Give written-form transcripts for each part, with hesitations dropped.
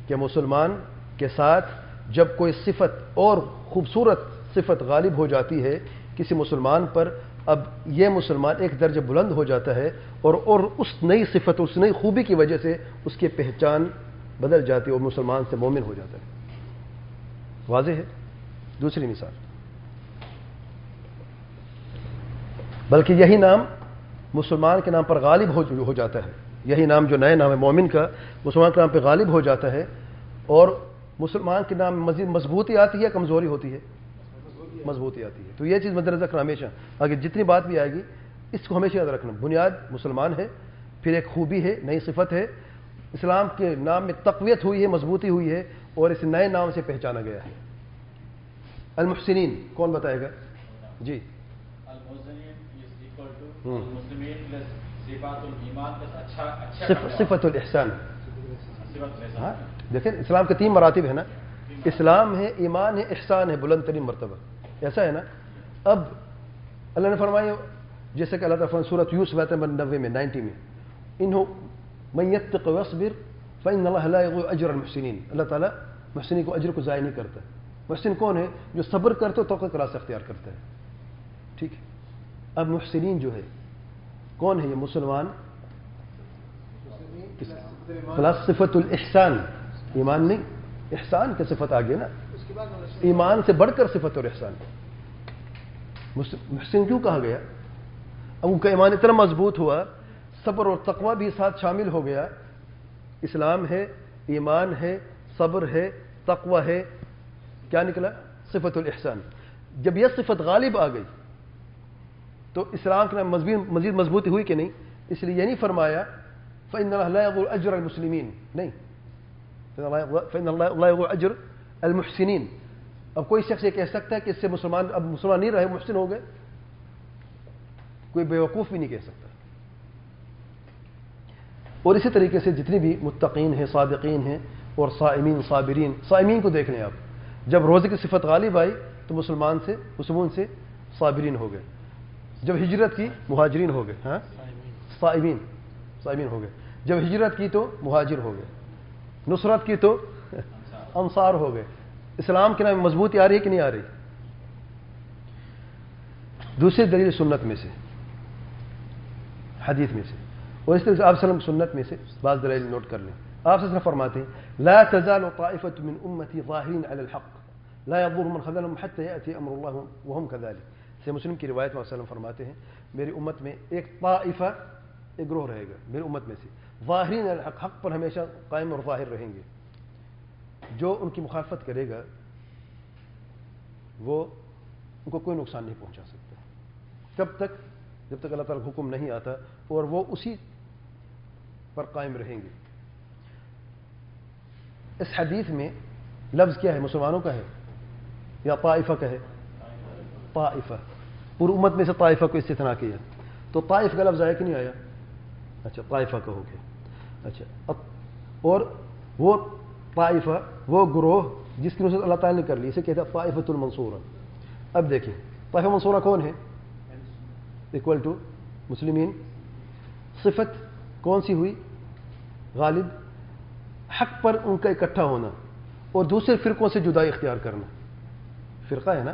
کہ مسلمان کے ساتھ جب کوئی صفت اور خوبصورت صفت غالب ہو جاتی ہے کسی مسلمان پر، اب یہ مسلمان ایک درجہ بلند ہو جاتا ہے اور اس نئی صفت، اس نئی خوبی کی وجہ سے اس کی پہچان بدل جاتی ہے اور مسلمان سے مومن ہو جاتا ہے۔ واضح ہے؟ دوسری مثال، بلکہ یہی نام مسلمان کے نام پر غالب ہو جاتا ہے، یہی نام جو نئے نام ہے مومن کا، مسلمان کے نام پہ غالب ہو جاتا ہے، اور مسلمان کے نام مزید مضبوطی آتی ہے، کمزوری ہوتی ہے؟ مضبوطی آتی ہے۔ تو یہ چیز مد نظر رکھنا ہمیشہ، آگے جتنی بات بھی آئے گی اس کو ہمیشہ یاد رکھنا۔ بنیاد مسلمان ہے، پھر ایک خوبی ہے، نئی صفت ہے، اسلام کے نام میں تقویت ہوئی ہے، مضبوطی ہوئی ہے، اور اس نئے نام سے پہچانا گیا ہے۔ المحسنین کون بتائے گا؟ جی، صفت الاحسان۔ ہاں دیکھیں، اسلام کے 3 مراتب ہے نا، اسلام ہے، ایمان ہے، احسان ہے، بلند ترین مرتبہ، ایسا ہے نا۔ اب اللہ نے فرمایا، جیسے کہ اللہ تعالیٰ سورۃ یوسف آیت نمبر 90 میں 90 میں، انہو من یتق ویصبر فإن اللہ لا یضيع اجر المحسنین، اللہ تعالیٰ محسنین کو اجر کو ضائع نہیں کرتا۔ محسن کون ہے؟ جو صبر کرتے تو توقع کا راستہ اختیار کرتا ہے، ٹھیک ہے۔ اب محسنین جو ہے کون ہے؟ یہ مسلمان پلس صفت الاحسان، ایمان نہیں، احسان کی صفت آگے نا، ایمان سے بڑھ کر صفت اور احسان۔ محسن کیوں کہا گیا؟ اب ان کا ایمان اتنا مضبوط ہوا، صبر اور تقوی بھی ساتھ شامل ہو گیا۔ اسلام ہے، ایمان ہے، صبر ہے، تقوی ہے، کیا نکلا؟ صفت الاحسان۔ جب یہ صفت غالب آ گئی تو اسلام کے نام مزید مضبوطی ہوئی کہ نہیں؟ اس لیے یہ نہیں فرمایا فإن اللہ لا يضيع اجر المسلمین، نہیں، فإن اللہ لا يضيع اجر المحسنین۔ اب کوئی شخص یہ کہہ سکتا ہے کہ اس سے اب مسلمان نہیں رہے، محسن ہو گئے؟ کوئی بیوقوف بھی نہیں کہہ سکتا۔ اور اسی طریقے سے جتنی بھی متقین ہیں، صادقین ہیں، اور صائمین، صابرین، صائمین کو دیکھ لیں آپ، جب روزے کی صفت غالب آئی تو مسلمان سے صابرین ہو گئے، جب ہجرت کی مہاجرین ہو گئے، ہاں صائمین ہو گئے، جب ہجرت کی تو مہاجر ہو گئے، نصرت کی تو انصار ہو گئے۔ اسلام کے نام مضبوطی آ رہی ہے کہ نہیں آ رہی؟ دوسری دلیل سنت میں سے، حدیث میں سے، اور اس طرح سے آپ وسلم سنت میں سے بعض دلائل نوٹ کر لیں۔ آپ وسلم فرماتے ہیں لا تزال طائفة من امتی ظاہرین علی الحق لا يضر من خذلهم حتى يأتي امر اللہ وهم كذلك۔ سے مسلم کی روایت میں وسلم فرماتے ہیں میری امت میں ایک طائفہ، ایک گروہ رہے گا میری امت میں سے، ظاہرین علی الحق، حق پر ہمیشہ قائم اور ظاہر رہیں گے، جو ان کی مخالفت کرے گا وہ ان کو کوئی نقصان نہیں پہنچا سکتا۔ کب تک؟ جب تک اللہ تعالیٰ کا حکم نہیں آتا، اور وہ اسی پر قائم رہیں گے۔ اس حدیث میں لفظ کیا ہے؟ مسلمانوں کا ہے یا طائفہ کا ہے؟ طائفہ، پوری امت میں سے طائفہ کو استثناء کیا، تو طائف کا لفظ آیا کہ نہیں آیا؟ اچھا، طائفہ کا ہو گیا۔ اچھا، اور وہ طائفہ، وہ گروہ جس کی نصرت اللہ تعالیٰ نے کر لی، اسے کہتے ہیں طائفۃ المنصورہ۔ اب دیکھیں طائفہ منصورہ کون ہے؟ ایکول ٹو مسلمین۔ صفت کون سی ہوئی غالب؟ حق پر ان کا اکٹھا ہونا اور دوسرے فرقوں سے جدائی اختیار کرنا۔ فرقہ ہے نا،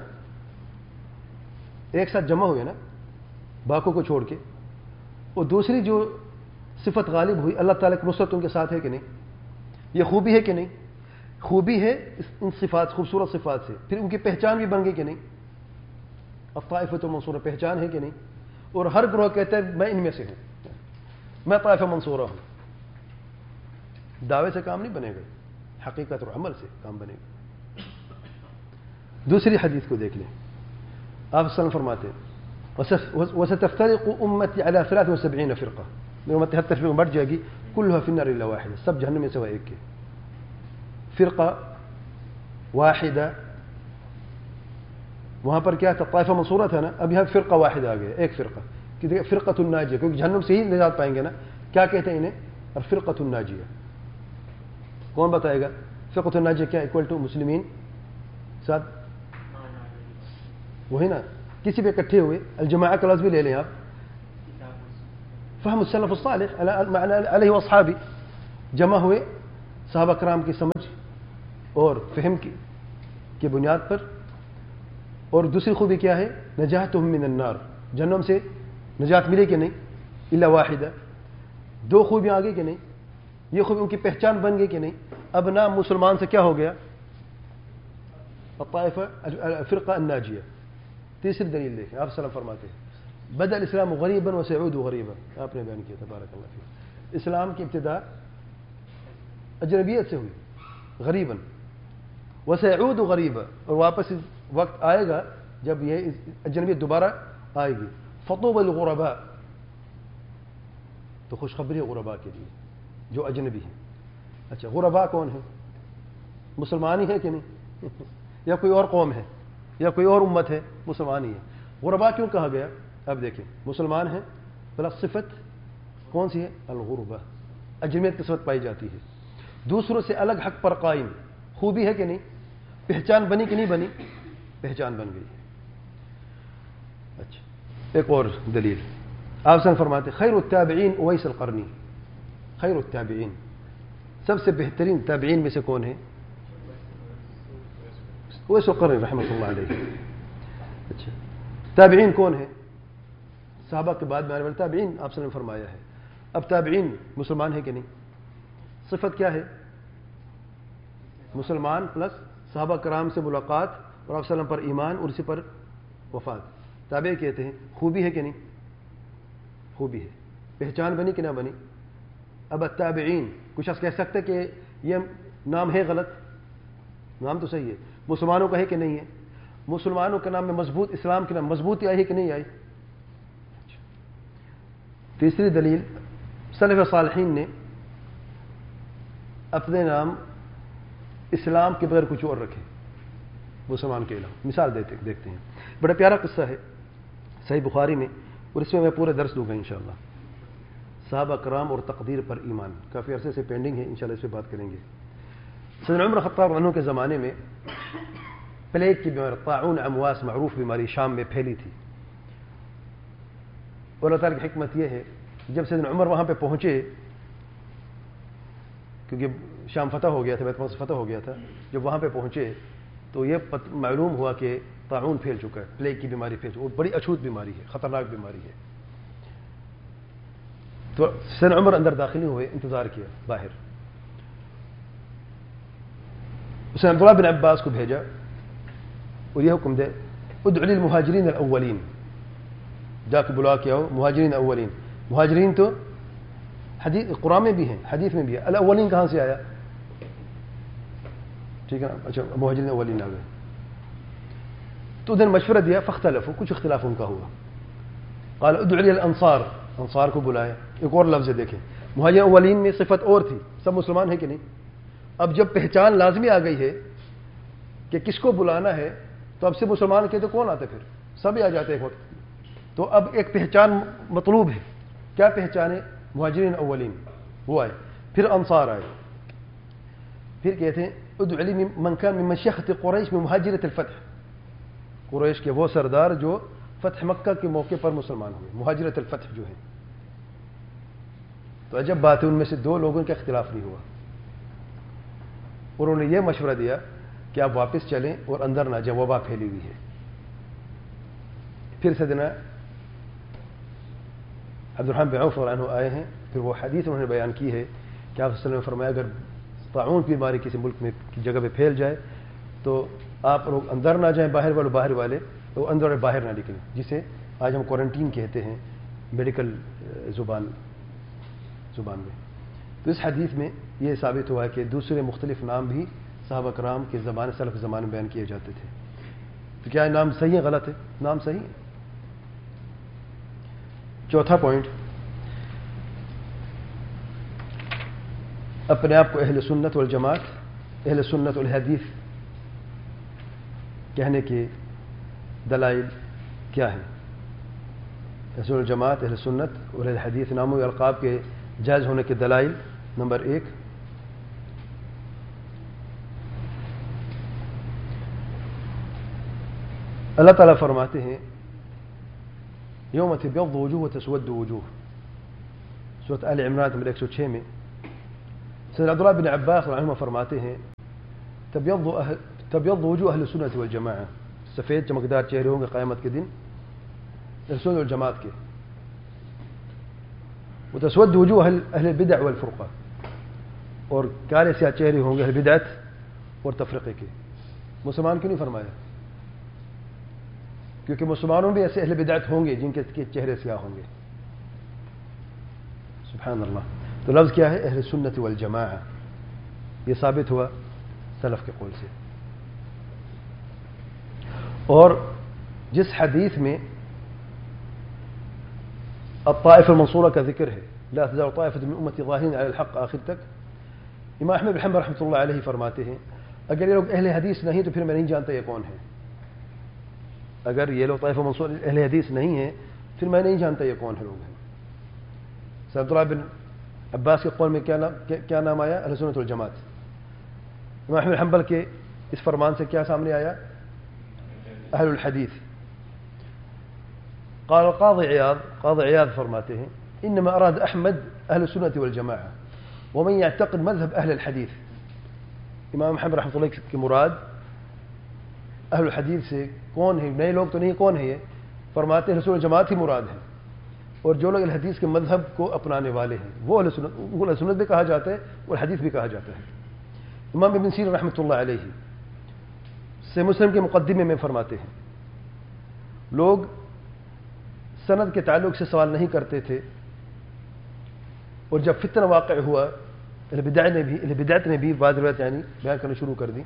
ایک ساتھ جمع ہوئے نا باقوں کو چھوڑ کے، اور دوسری جو صفت غالب ہوئی، اللہ تعالیٰ کی نصرت ان کے ساتھ ہے کہ نہیں؟ یہ خوبی ہے کہ نہیں؟ خوبی ہے ان صفات، خوبصورت صفات سے، پھر ان کی پہچان بھی بن گئی کہ نہیں؟ الطائفۃ المنصورہ پہچان ہے کہ نہیں؟ اور ہر گروہ کہتا ہے میں ان میں سے ہوں، میں طائفہ منصورہ ہوں۔ دعوے سے کام نہیں بنے گا، حقیقت اور عمل سے کام بنے گا۔ دوسری حدیث کو دیکھ لیں، آپ صلی اللہ علیہ وسلم فرماتے ہیں وَسَتَفْتَرِقُ أُمَّتِي عَلَى 73 فرقہ، میری امت 73 فرقہ بڑھ جائے گی، كلها في النار الا واحدہ، سب جہنم میں سوائے ایک کے۔ فرقہ واحدہ، وہاں پر کیا تھا؟ طائفہ منصورہ تھا نا، اب یہاں فرقہ واحدہ آ گیا، ایک فرقہ، کہ فرقۃ الناجیہ، کیونکہ جہنم سے ہی نجات پائیں گے نا۔ کیا کہتے ہیں انہیں؟ الفرقۃ الناجیہ۔ کون بتائے گا فرقۃ الناجیہ کیا؟ ایکول ٹو مسلمین ساتھ، وہی نا، کسی پہ اکٹھے ہوئے، الجماعہ کا لفظ بھی لے لیں آپ، فہم السلف الصالح علیہ واصحابہ، جمع ہوئے صحابہ کرام کی سمجھ اور فہم کی بنیاد پر. اور دوسری خوبی کیا ہے؟ نجاتہم من النار، جہنم سے نجات ملے کہ نہیں؟ الا واحدہ، 2 خوبیاں آگے کہ نہیں؟ یہ خوبی ان کی پہچان بن گئی کہ نہیں؟ اب نام مسلمان سے کیا ہو گیا؟ الطائفہ الفرقہ الناجیہ. تیسری دلیل دیکھیں، آپ سلام فرماتے ہیں بدأ الاسلام غریبا وسيعود غریبا. آپ نے بیان کیا تبارک اللہ فیک. اسلام کی ابتدا اجنبیت سے ہوئی، غریبا، وسيعود غریبا، اور واپس وقت آئے گا جب یہ اجنبیت دوبارہ آئے گی. فطوبى للغرباء، تو خوشخبری ہے غرباء کے لیے جو اجنبی ہیں. اچھا، غرباء کون ہیں؟ مسلمان ہی ہے کہ نہیں؟ یا کوئی اور قوم ہے یا کوئی اور امت ہے؟ مسلمان ہی ہے. غرباء کیوں کہا گیا؟ اب دیکھیں، مسلمان ہیں بلا صفت کون سی ہے؟ الغربہ، اجنبیت کی صفت پائی جاتی ہے. دوسروں سے الگ حق پر قائم، خوبی ہے کہ نہیں؟ پہچان بنی کہ نہیں بنی؟ پہچان بن گئی. اچھا، ایک اور دلیل آپ سے فرماتے خیر التابعین اویس القرنی. خیر التابعین، سب سے بہترین تابعین میں سے کون ہے؟ اویس القرنی رحمۃ اللہ علیہ. اچھا، تابعین کون ہے؟ صحابہ کے بعد میں آنے والے تابعین آپ نے فرمایا ہے. اب تابعین مسلمان ہے کہ نہیں؟ صفت کیا ہے؟ مسلمان پلس صحابہ کرام سے ملاقات اور آپ وسلم پر ایمان اور اسی پر وفات. تابع کہتے ہیں. خوبی ہے کہ نہیں؟ خوبی ہے. پہچان بنی کہ نہ بنی؟ اب التابعین، کچھ شخص کہہ سکتے کہ یہ نام ہے غلط، نام تو صحیح ہے. مسلمانوں کا ہے کہ نہیں ہے؟ مسلمانوں کے نام میں مضبوط، اسلام کے نام مضبوطی آئی ہے کہ نہیں آئی؟ تیسری دلیل، سلف صالحین نے اپنے نام اسلام کے بغیر کچھ اور رکھے مسلمان کے علاوہ. مثال دیکھتے ہیں. بڑا پیارا قصہ ہے صحیح بخاری میں، اور اس میں میں پورے درس دوں گا انشاءاللہ. صحابہ کرام اور تقدیر پر ایمان، کافی عرصے سے پینڈنگ ہے، انشاءاللہ اس پہ بات کریں گے. سیدنا عمر خطاب عنہ کے زمانے میں پلیگ کی بیماری، طاعون امواس معروف بیماری شام میں پھیلی تھی. اور اللہ تعالیٰ کی حکمت یہ ہے، جب سیدنا عمر وہاں پہ پہنچے، کیونکہ شام فتح ہو گیا تھا، بیت المقدس فتح ہو گیا تھا، جب وہاں پہ پہنچے تو یہ معلوم ہوا کہ طاعون پھیل چکا ہے، پلیگ کی بیماری پھیل چکی ہے، اور بڑی اچھوت بیماری ہے، خطرناک بیماری ہے. تو سیدنا عمر اندر داخل ہوئے، انتظار کیا باہر. اس نے عبداللہ بن عباس کو بھیجا اور یہ حکم دے ادعو للمہاجرین الاولین، جا کے بلا کے آؤ مہاجرین اولین. مہاجرین تو حدیث قرآن میں بھی ہیں، حدیث میں بھی ہے. الاولین کہاں سے آیا؟ ٹھیک ہے نا. اچھا، مہاجرین اولین آ گئے. تو ادھر مشورہ دیا، فاختلفوا، کچھ اختلاف ان کا ہوا. قال ادعو للانصار، انصار کو بلایا. ایک اور لفظ دیکھیں، مہاجرین اولین میں صفت اور تھی، سب مسلمان ہیں کہ نہیں؟ اب جب پہچان لازمی آ گئی ہے کہ کس کو بلانا ہے، تو اب سے مسلمان کے تو کون آتے؟ پھر سب ہی آ جاتے ایک وقت. تو اب ایک پہچان مطلوب ہے. کیا پہچان ہے؟ مہاجرین اولین، وہ آئے. پھر انصار آئے. پھر کہتے ہیں ادعو لی من کان من مشیخۃ قریش من مہاجرۃ الفتح، قریش کے وہ سردار جو فتح مکہ کے موقع پر مسلمان ہوئے، مہاجرۃ الفتح جو ہے. تو عجب بات ہے، ان میں سے 2 لوگوں کا اختلاف نہیں ہوا، اور انہوں نے یہ مشورہ دیا کہ آپ واپس چلیں اور اندر نہ جائیں، وبا پھیلی ہوئی ہے. پھر سیدنا عبدالرحمن بن عوف عنہ آئے ہیں. پھر وہ حدیث انہوں نے بیان کی ہے کہ آپ صلی اللہ علیہ وسلم نے فرمایا اگر طاعون کی بیماری کسی ملک میں کی جگہ پہ پھیل جائے تو آپ لوگ اندر نہ جائیں، باہر والے تو اندر اور باہر نہ نکلیں، جسے آج ہم کوارنٹین کہتے ہیں میڈیکل زبان میں. تو اس حدیث میں یہ ثابت ہوا ہے کہ دوسرے مختلف نام بھی صحابہ کرام کے زمانے، سلف زمانے میں بیان کیے جاتے تھے. تو کیا نام صحیح ہے غلط ہے؟ نام صحیح ہے. چوتھا پوائنٹ، اپنے آپ کو اہل سنت والجماعت، اہل سنت والحدیث کہنے کے دلائل کیا ہیں؟ اہل الجماعت، اہل سنت اور اہل حدیث ناموں یا القاب کے جائز ہونے کے دلائل. نمبر 1، اللہ تعالیٰ فرماتے ہیں یوم تبیض وجوہ وتسود وجوہ، سورۃ آل عمران نمبر 106 میں. سیدنا عبداللہ بن عباس رحمہ اللہ فرماتے ہیں تبيض وجوه اہل السنة والجماعة، سفید چمکدار چہرے ہوں گے قیامت کے دن اہل السنة والجماعت کے، وتسود وجوه اہل البدع والفرقة، اور کالے سیاہ چہرے ہوں گے اہل بدعت اور تفرقے کے۔ مسلمان کیوں نہیں فرمایا؟ کیونکہ مسلمانوں بھی ایسے اہل بدعت ہوں گے جن کے چہرے سیاہ ہوں گے۔ سبحان اللہ۔ تو لفظ کیا ہے؟ اہل سنت والجماعہ، یہ ثابت ہوا سلف کے قول سے۔ اور جس حدیث میں الطائفہ المنصورہ کا ذکر ہے، لا تزال طائفة من امتی ظاہرین علی الحق آخر تک، امام احمد بن حنبل رحمۃ اللہ علیہ فرماتے ہیں اگر یہ لوگ اہل حدیث نہیں تو پھر میں نہیں جانتا یہ کون ہے۔ اگر یہ لوگ طائفہ منصور اہل حدیث نہیں ہیں پھر میں نہیں جانتا یہ کون ہے لوگ ہیں۔ سید عبداللہ بن عباس کے قول میں کیا نام آیا؟ اہل سنت والجماعت۔ امام احمد بن حنبل کے اس فرمان سے کیا سامنے آیا؟ اہل الحدیث۔ قال قاضی عیاض فرماتے ہیں انما اراد احمد اہل السنت والجماعہ ومن يعتقد مذهب اہل الحدیث۔ امام احمد رحمۃ اللہ کی مراد اہل الحدیث سے کون ہے؟ نئے لوگ تو نہیں، کون ہے یہ؟ فرماتے ہیں رسول جماعت ہی مراد ہے، اور جو لوگ الحدیث کے مذہب کو اپنانے والے ہیں وہ اہل سنت بھی کہا جاتا ہے اور حدیث بھی کہا جاتا ہے۔ امام ابن سیرین رحمۃ اللہ علیہ سے مسلم کے مقدمے میں فرماتے ہیں لوگ سند کے تعلق سے سوال نہیں کرتے تھے، اور جب فتنہ واقع ہوا بدعت نے بھی بعض روایت یعنی بیان کرنا شروع کر دی،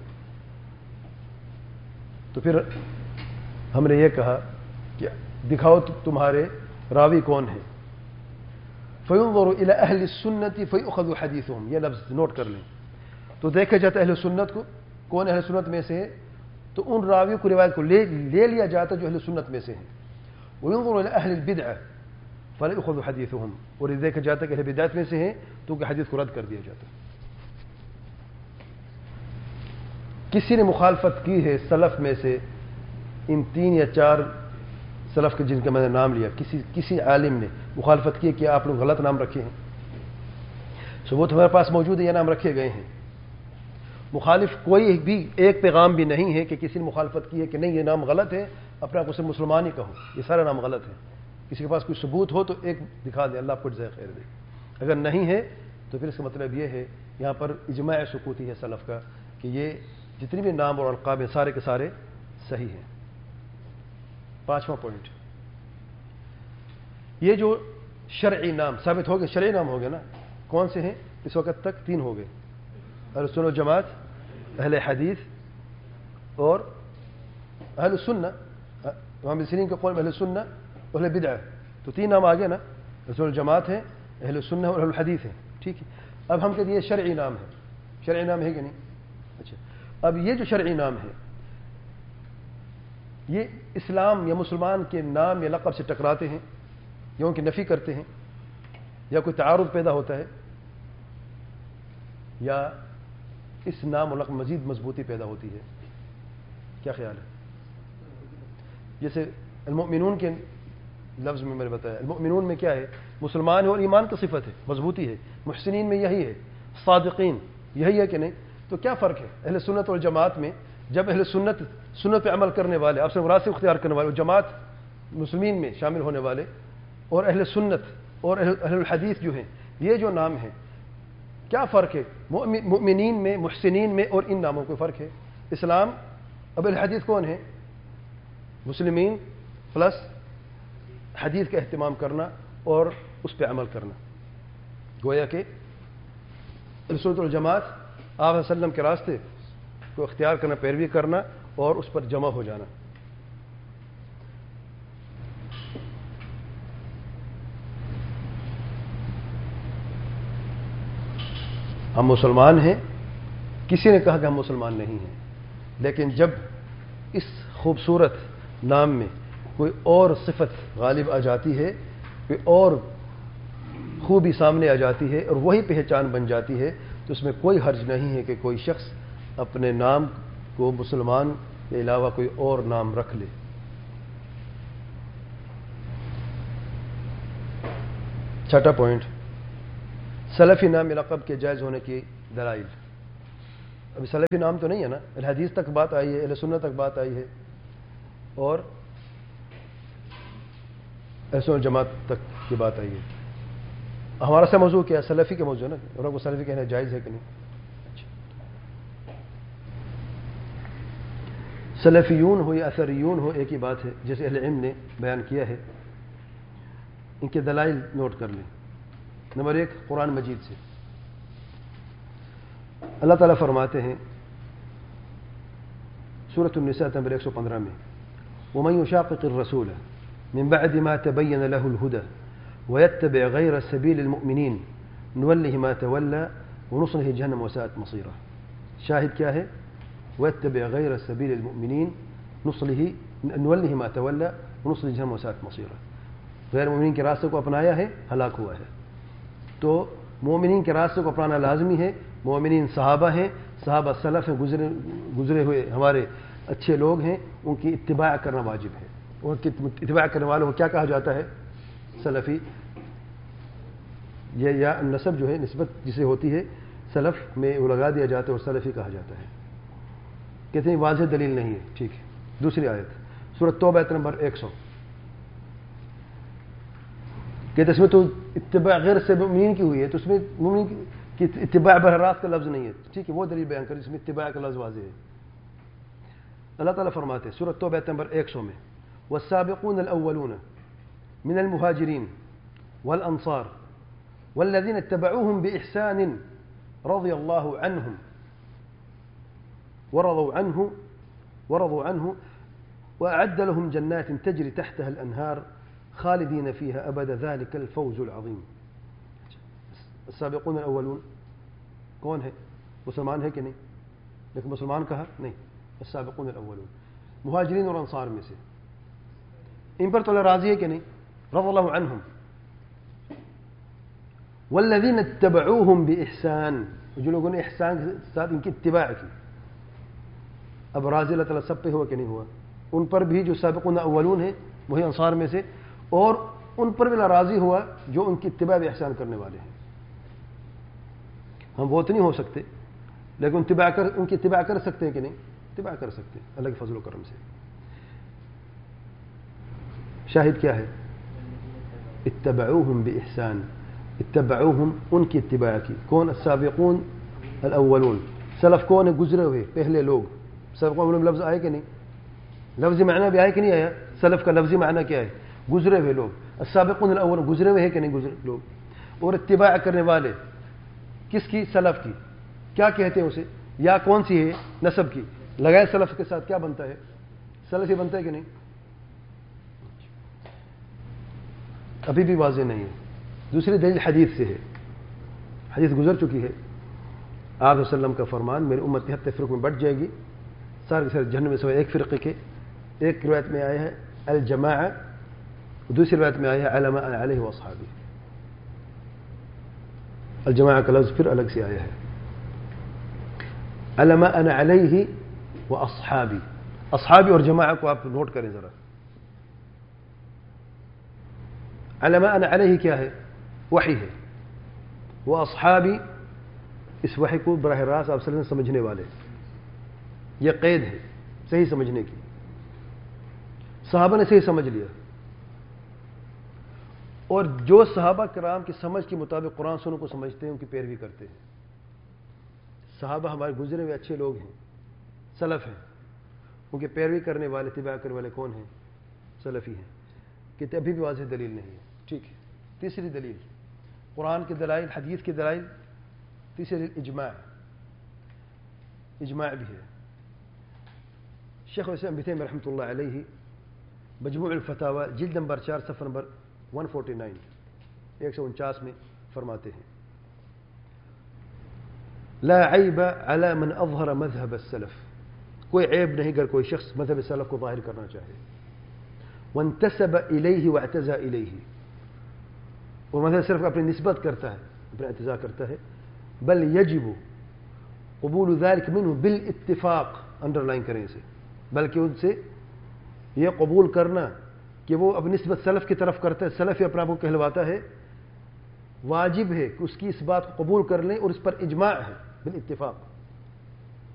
تو پھر ہم نے یہ کہا کہ دکھاؤ تمہارے راوی کون ہیں۔ فَيُنظَرُ إِلَى أَهْلِ السُّنَّةِ فَيُؤْخَذُ حَدِيثُهُم، یہ لفظ نوٹ کر لیں۔ تو دیکھا جاتا اہل سنت کو، کون اہل سنت میں سے ہے، تو ان راویوں کو روایت کو لے لیا جاتا جو اہل سنت میں سے ہیں۔ وَيُنظَرُ إِلَى أَهْلِ الْبِدْعَةِ فَلَا يُؤْخَذُ حَدِيثُهُم، اور یہ دیکھا جاتا کہ اہل بدعت میں سے ہیں تو کہ حدیث کو رد کر دیا جاتا۔ کسی نے مخالفت کی ہے سلف میں سے، ان 3 یا 4 سلف کے جن کا میں نے نام لیا، کسی عالم نے مخالفت کی کہ آپ لوگ غلط نام رکھے ہیں، ثبوت ہمارے پاس موجود ہے یہ نام رکھے گئے ہیں۔ مخالف کوئی بھی ایک پیغام بھی نہیں ہے کہ کسی نے مخالفت کی ہے کہ نہیں یہ نام غلط ہے، اپنا کو صرف مسلمان ہی کہو، یہ سارا نام غلط ہے۔ کسی کے پاس کوئی ثبوت ہو تو ایک دکھا دے، اللہ آپ کو جزائے خیر دے۔ اگر نہیں ہے تو پھر اس کا مطلب یہ ہے یہاں پر اجماع سکوتی ہے سلف کا کہ یہ جتنی بھی نام اور القاب ہیں سارے کے سارے صحیح ہیں۔ 5واں پوائنٹ، یہ جو شرعی نام ثابت ہو گئے، شرعی نام ہو گئے نا، کون سے ہیں اس وقت تک؟ 3 ہو گئے، اہل سنت و جماعت، اہل حدیث اور اہل السنہ۔ امام سیرین کے قول میں اہل السنہ اور اہل بدعہ، تو 3 نام آگے نا، اہل سنت و جماعت ہے، اہل السنہ اور اہل الحدیث ہے، ٹھیک ہے۔ اب ہم کہتے ہیں یہ شرعی نام ہے، شرعی نام ہے کہ نہیں؟ اچھا، اب یہ جو شرعی نام ہے یہ اسلام یا مسلمان کے نام یا لقب سے ٹکراتے ہیں یا ان کی نفی کرتے ہیں یا کوئی تعارض پیدا ہوتا ہے یا اس نام و لقب مزید مضبوطی پیدا ہوتی ہے؟ کیا خیال ہے؟ جیسے المؤمنون کے لفظ میں میں نے بتایا، المؤمنون میں کیا ہے؟ مسلمان ہے اور ایمان کی صفت ہے، مضبوطی ہے۔ محسنین میں یہی ہے، صادقین یہی ہے کہ نہیں؟ تو کیا فرق ہے اہل سنت اور جماعت میں؟ جب اہل سنت پہ عمل کرنے والے، آپ سے مراد اختیار کرنے والے، جماعت مسلمین میں شامل ہونے والے، اور اہل سنت اور اہل الحدیث جو ہیں، یہ جو نام ہیں کیا فرق ہے؟ مؤمنین میں، محسنین میں اور ان ناموں کو فرق ہے۔ اسلام، اب الحدیث کون ہے؟ مسلمین پلس حدیث کا اہتمام کرنا اور اس پہ عمل کرنا، گویا کہ سنت الجماعت آپ علیہ وسلم کے راستے کو اختیار کرنا، پیروی کرنا اور اس پر جمع ہو جانا۔ ہم مسلمان ہیں، کسی نے کہا کہ ہم مسلمان نہیں ہیں، لیکن جب اس خوبصورت نام میں کوئی اور صفت غالب آ جاتی ہے، کوئی اور خوبی سامنے آ جاتی ہے اور وہی پہچان بن جاتی ہے، تو اس میں کوئی حرج نہیں ہے کہ کوئی شخص اپنے نام کو مسلمان کے علاوہ کوئی اور نام رکھ لے۔ چھٹا پوائنٹ، سلفی نام لقب کے جائز ہونے کی دلائل۔ ابھی سلفی نام تو نہیں ہے نا، الحدیث تک بات آئی ہے، اہل سنت تک بات آئی ہے، اور اہل سنت جماعت تک کی بات آئی ہے. ہمارا سا موضوع کیا ہے؟ سلفی کا موضوع ہے نا، اور کو سلفی کہنا جائز ہے کہ نہیں. سلفیون ہو یا اثریون ہو ایک ہی بات ہے، جیسے اہل علم نے بیان کیا ہے. ان کے دلائل نوٹ کر لیں. نمبر 1 قرآن مجید سے اللہ تعالیٰ فرماتے ہیں سورۃ النساء نمبر 115 میں، ومن يشاقق الرسول من بعد ما تبين له الهدى ويتبع غير سبيل المؤمنين نوله ما تولى ونصله جهنم وساءت مصيره. شاہد کیا ہے؟ ويتبع غير سبيل المؤمنين نوله ما تولى ونصله جهنم وساءت مصيره. غیر مومنین کے راستے کو اپنایا ہے، ہلاک ہوا ہے. تو مومنین کے راستے کو اپنانا لازمی ہے. مومنین صحابہ ہیں، صحابہ سلف ہیں، گزرے ہوئے ہمارے اچھے لوگ ہیں، ان کی اتباع کرنا واجب ہے. ان کی اتباع کرنے والوں کو کیا کہا جاتا ہے؟ سلفی. یہ یا نسب جو ہے، نسبت جسے ہوتی ہے سلف میں وہ لگا دیا جاتا ہے اور سلفی کہا جاتا ہے. کتنی واضح دلیل نہیں ہے. ٹھیک ہے. دوسری آیت سورۃ توبہ آیت نمبر 100 کہ اس میں تو اتباع غیر سے مومنین کی ہوئی ہے، تو اس میں مومنین کی اتباع براہ راست کا لفظ نہیں ہے. ٹھیک ہے، وہ دلیل بیان کر جس میں اتباع کا لفظ واضح ہے. اللہ تعالیٰ فرماتے ہیں سورۃ توبہ آیت نمبر 100 میں، والسابقون الاولون من المهاجرين والانصار والذين اتبعوهم باحسان رضي الله عنهم ورضوا عنه واعد لهم جنات تجري تحتها الانهار خالدین فیہا ابدا ذلک الفوز العظیم. السابقون الاولون کون ہے؟ مسلمان ہے کہ نہیں؟ لیکن مسلمان کہا نہیں. السابقون الاولون مہاجرین اور انصار میں سے، ان پر تو اللہ راضی ہے کہ نہیں؟ رضی اللہ عنہم. والذین اتبعوہم باحسان، جو لوگوں نے احسان کے ساتھ ان کی اتباع کی. اب راضی اللہ تعالیٰ سب پہ ہوا کہ نہیں ہوا؟ ان پر بھی جو سابقون اولون ہیں وہی انصار میں سے، اور ان پر بھی راضی ہوا جو ان کی اتباع احسان کرنے والے ہیں. ہم بہت نہیں ہو سکتے، لیکن ان کی اتباع کر سکتے ہیں کہ نہیں؟ اتباع کر سکتے ہیں اللہ کے فضل و کرم سے. شاہد کیا ہے؟ اتبعوہم باحسان، اتبعوہم ان کی اتباع کی. کون؟ السابقون الاولون. سلف کون ہے؟ گزرے ہوئے پہلے لوگ. سابقون لفظ آئے کہ نہیں؟ لفظی معنی بھی آئے کہ نہیں آیا؟ سلف کا لفظی معنی کیا ہے؟ گزرے ہوئے لوگ. السابقون الاول گزرے ہوئے ہیں کہ نہیں گزرے لوگ؟ اور اتباع کرنے والے کس کی؟ سلف کی. کیا کہتے ہیں اسے؟ یا کون سی ہے؟ نسب کی. لگائے سلف کے ساتھ کیا بنتا ہے؟ سلف ہی بنتا ہے کہ نہیں؟ ابھی بھی واضح نہیں ہے. دوسری دلیل حدیث سے ہے. حدیث گزر چکی ہے. آپ صلی اللہ علیہ وسلم کا فرمان، میری امت 73 فرقوں میں بٹ جائے گی، سارے سارے جہنم میں سوائے ایک فرقے کے. ایک روایت میں آیا ہے الجماعہ، دوسری روایت میں آیا ہے علی ما انا علیہ واصحابی. الجماعہ کا لفظ پھر الگ سے آیا ہے. علی ما انا علیہ واصحابی. اصحابی اور جماعہ کو آپ نوٹ کریں ذرا. علی ما انا علیہ کیا ہے؟ وحی ہے. واصحابی اس وحی کو براہ راست آپ صلی اللہ علیہ وسلم سمجھنے والے. یہ قید ہے صحیح سمجھنے کی. صحابہ نے صحیح سمجھ لیا، اور جو صحابہ کرام کی سمجھ کے مطابق قرآن سنوں کو سمجھتے ہیں ان کی پیروی کرتے ہیں. صحابہ ہمارے گزرے ہوئے اچھے لوگ ہیں، سلف ہیں. ان کی پیروی کرنے والے، اتباع کرنے والے کون ہیں؟ سلفی ہیں. کہ ابھی بھی واضح دلیل نہیں ہے. ٹھیک ہے. تیسری دلیل قرآن کے دلائل، حدیث کے دلائل. تیسری اجماع. اجماع بھی ہے. شیخ الاسلام ابن تیمیہ رحمۃ اللہ علیہ مجموع الفتاوی جلد نمبر 4 صفحہ نمبر 149 149 میں فرماتے ہیں لا عیب علی من اظہر مذہب السلف. کوئی عیب نہیں اگر کوئی شخص مذہب سلف کو ظاہر کرنا چاہے. وانتسب الیہ واعتزا الیہ، اور مذہب سلف اپنی نسبت کرتا ہے، اپنا اعتزا کرتا ہے. بل یجب قبول ذلك منه بالاتفاق، انڈر لائن کریں اسے، بلکہ ان سے یہ قبول کرنا کہ وہ اب نسبت سلف کی طرف کرتا ہے، سلف ہی اپنا آپ کو کہلواتا ہے، واجب ہے کہ اس کی اس بات کو قبول کر لیں، اور اس پر اجماع ہے بالاتفاق.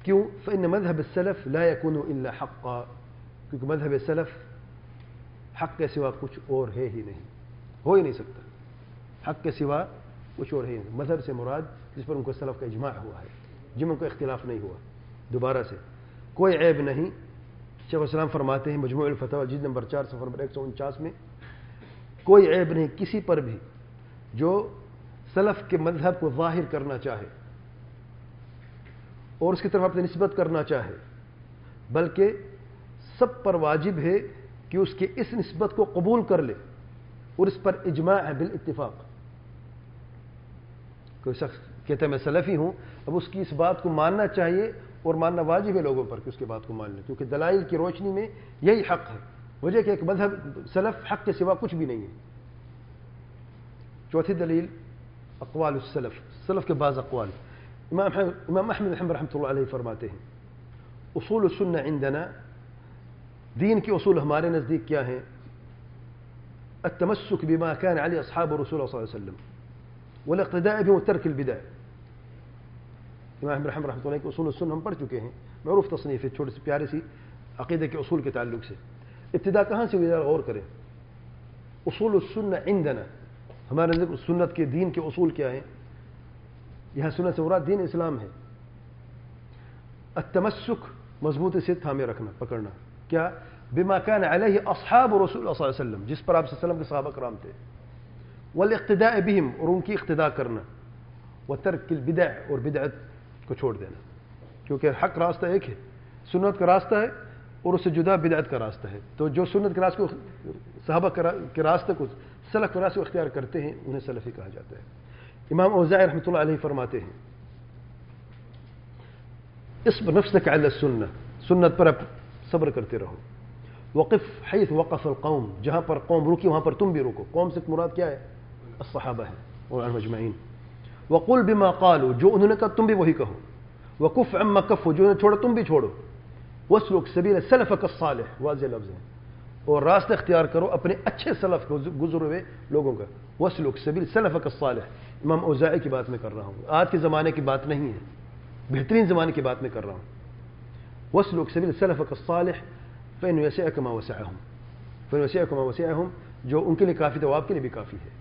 کیوں؟ فإن مذهب السلف لا يكون إلا حقا، کیونکہ مذہب سلف حق کے سوا کچھ اور ہے ہی نہیں، ہو ہی نہیں سکتا، حق کے سوا کچھ اور ہے ہی نہیں۔ مذہب سے مراد جس پر ان کو سلف کا اجماع ہوا ہے، جن میں کوئی اختلاف نہیں ہوا۔ دوبارہ سے کوئی عیب نہیں، شیخ الاسلام فرماتے ہیں مجموع الفتاوی جلد نمبر 4 صفحہ نمبر 149 میں، کوئی عیب نہیں کسی پر بھی جو سلف کے مذہب کو ظاہر کرنا چاہے اور اس کی طرف اپنی نسبت کرنا چاہے، بلکہ سب پر واجب ہے کہ اس کی اس نسبت کو قبول کر لے، اور اس پر اجماع ہے بالاتفاق۔ کوئی شخص کہتا ہے میں سلفی ہوں، اب اس کی اس بات کو ماننا چاہیے اور ماننا واجب ہے لوگوں پر کہ اس کی بات کو مان لیں، کیونکہ دلائل کی روشنی میں یہی حق ہے۔ وجہ کہ ایک مذہب سلف حق کے سوا کچھ بھی نہیں ہے۔ چوتھی دلیل اقوال السلف، سلف کے بعض اقوال۔ امام احمد رحمۃ اللہ علیہ فرماتے ہیں اصول السنہ عندنا، دین کے اصول ہمارے نزدیک کیا ہیں؟ التمسک بما كان علیہ اصحاب رسول اللہ صلی اللہ علیہ وسلم والاقتداء بهم وترک البدع۔ امام احمد رحمۃ اللہ علیہ کے اصول السنہ ہم پڑھ چکے ہیں، معروف تصنیف ہے، چھوٹی سی پیاری سی عقیدے کے اصول کے تعلق سے۔ ابتدا کہاں سے ہوئی ذرا غور کریں۔ اصول السنہ عندنا، ہمارے نزدیک سنت کے دین کے اصول کیا ہیں؟ یہاں سنت سے مراد دین اسلام ہے۔ التمسک، مضبوطی سے تھامے رکھنا، پکڑنا، کیا؟ بما كان علیہ اصحاب رسول اللہ صلی اللہ علیہ وسلم، جس پر آپ صلی اللہ علیہ وسلم کے صحابہ کرام تھے، والاقتداء بهم، اور ان کی اقتداء کرنا، وترک البدع، اور بدعت کو چھوڑ دینا، کیونکہ حق راستہ ایک ہے، سنت کا راستہ ہے اور اس سے جدا بدعت کا راستہ ہے۔ تو جو سنت کے راستے کو، صحابہ کے راستے کو، سلف کے راستے کو اختیار کرتے ہیں انہیں سلفی کہا جاتا ہے۔ امام اوزاعی رحمۃ اللہ علیہ فرماتے ہیں اصبر نفسك على السنة، سنت پر صبر کرتے رہو، وقف حيث وقف القوم، جہاں پر قوم رکی وہاں پر تم بھی رکو۔ قوم سے مراد کیا ہے؟ الصحابہ ہے اور عنہم اجمعین۔ وقل بما قالوا، جو انہوں نے کہا تم بھی وہی کہو۔ وکف عما کفوا، جو انہوں نے چھوڑا تم بھی چھوڑو۔ واسلک سبیل سلفک الصالح، واضح لفظ ہے، اور راستہ اختیار کرو اپنے اچھے سلف کو، گزرے ہوئے لوگوں کا۔ واسلک سبیل سلفک الصالح، امام اوزاعی کی بات میں کر رہا ہوں، آج کے زمانے کی بات نہیں ہے، بہترین زمانے کی بات میں کر رہا ہوں۔ واسلک سبیل سلفک الصالح فإن يسعك ما وسعهم، فإن يسعك ما وسعهم، جو ان کے لیے کافی تھا وہ آپ کے لیے بھی کافی ہے۔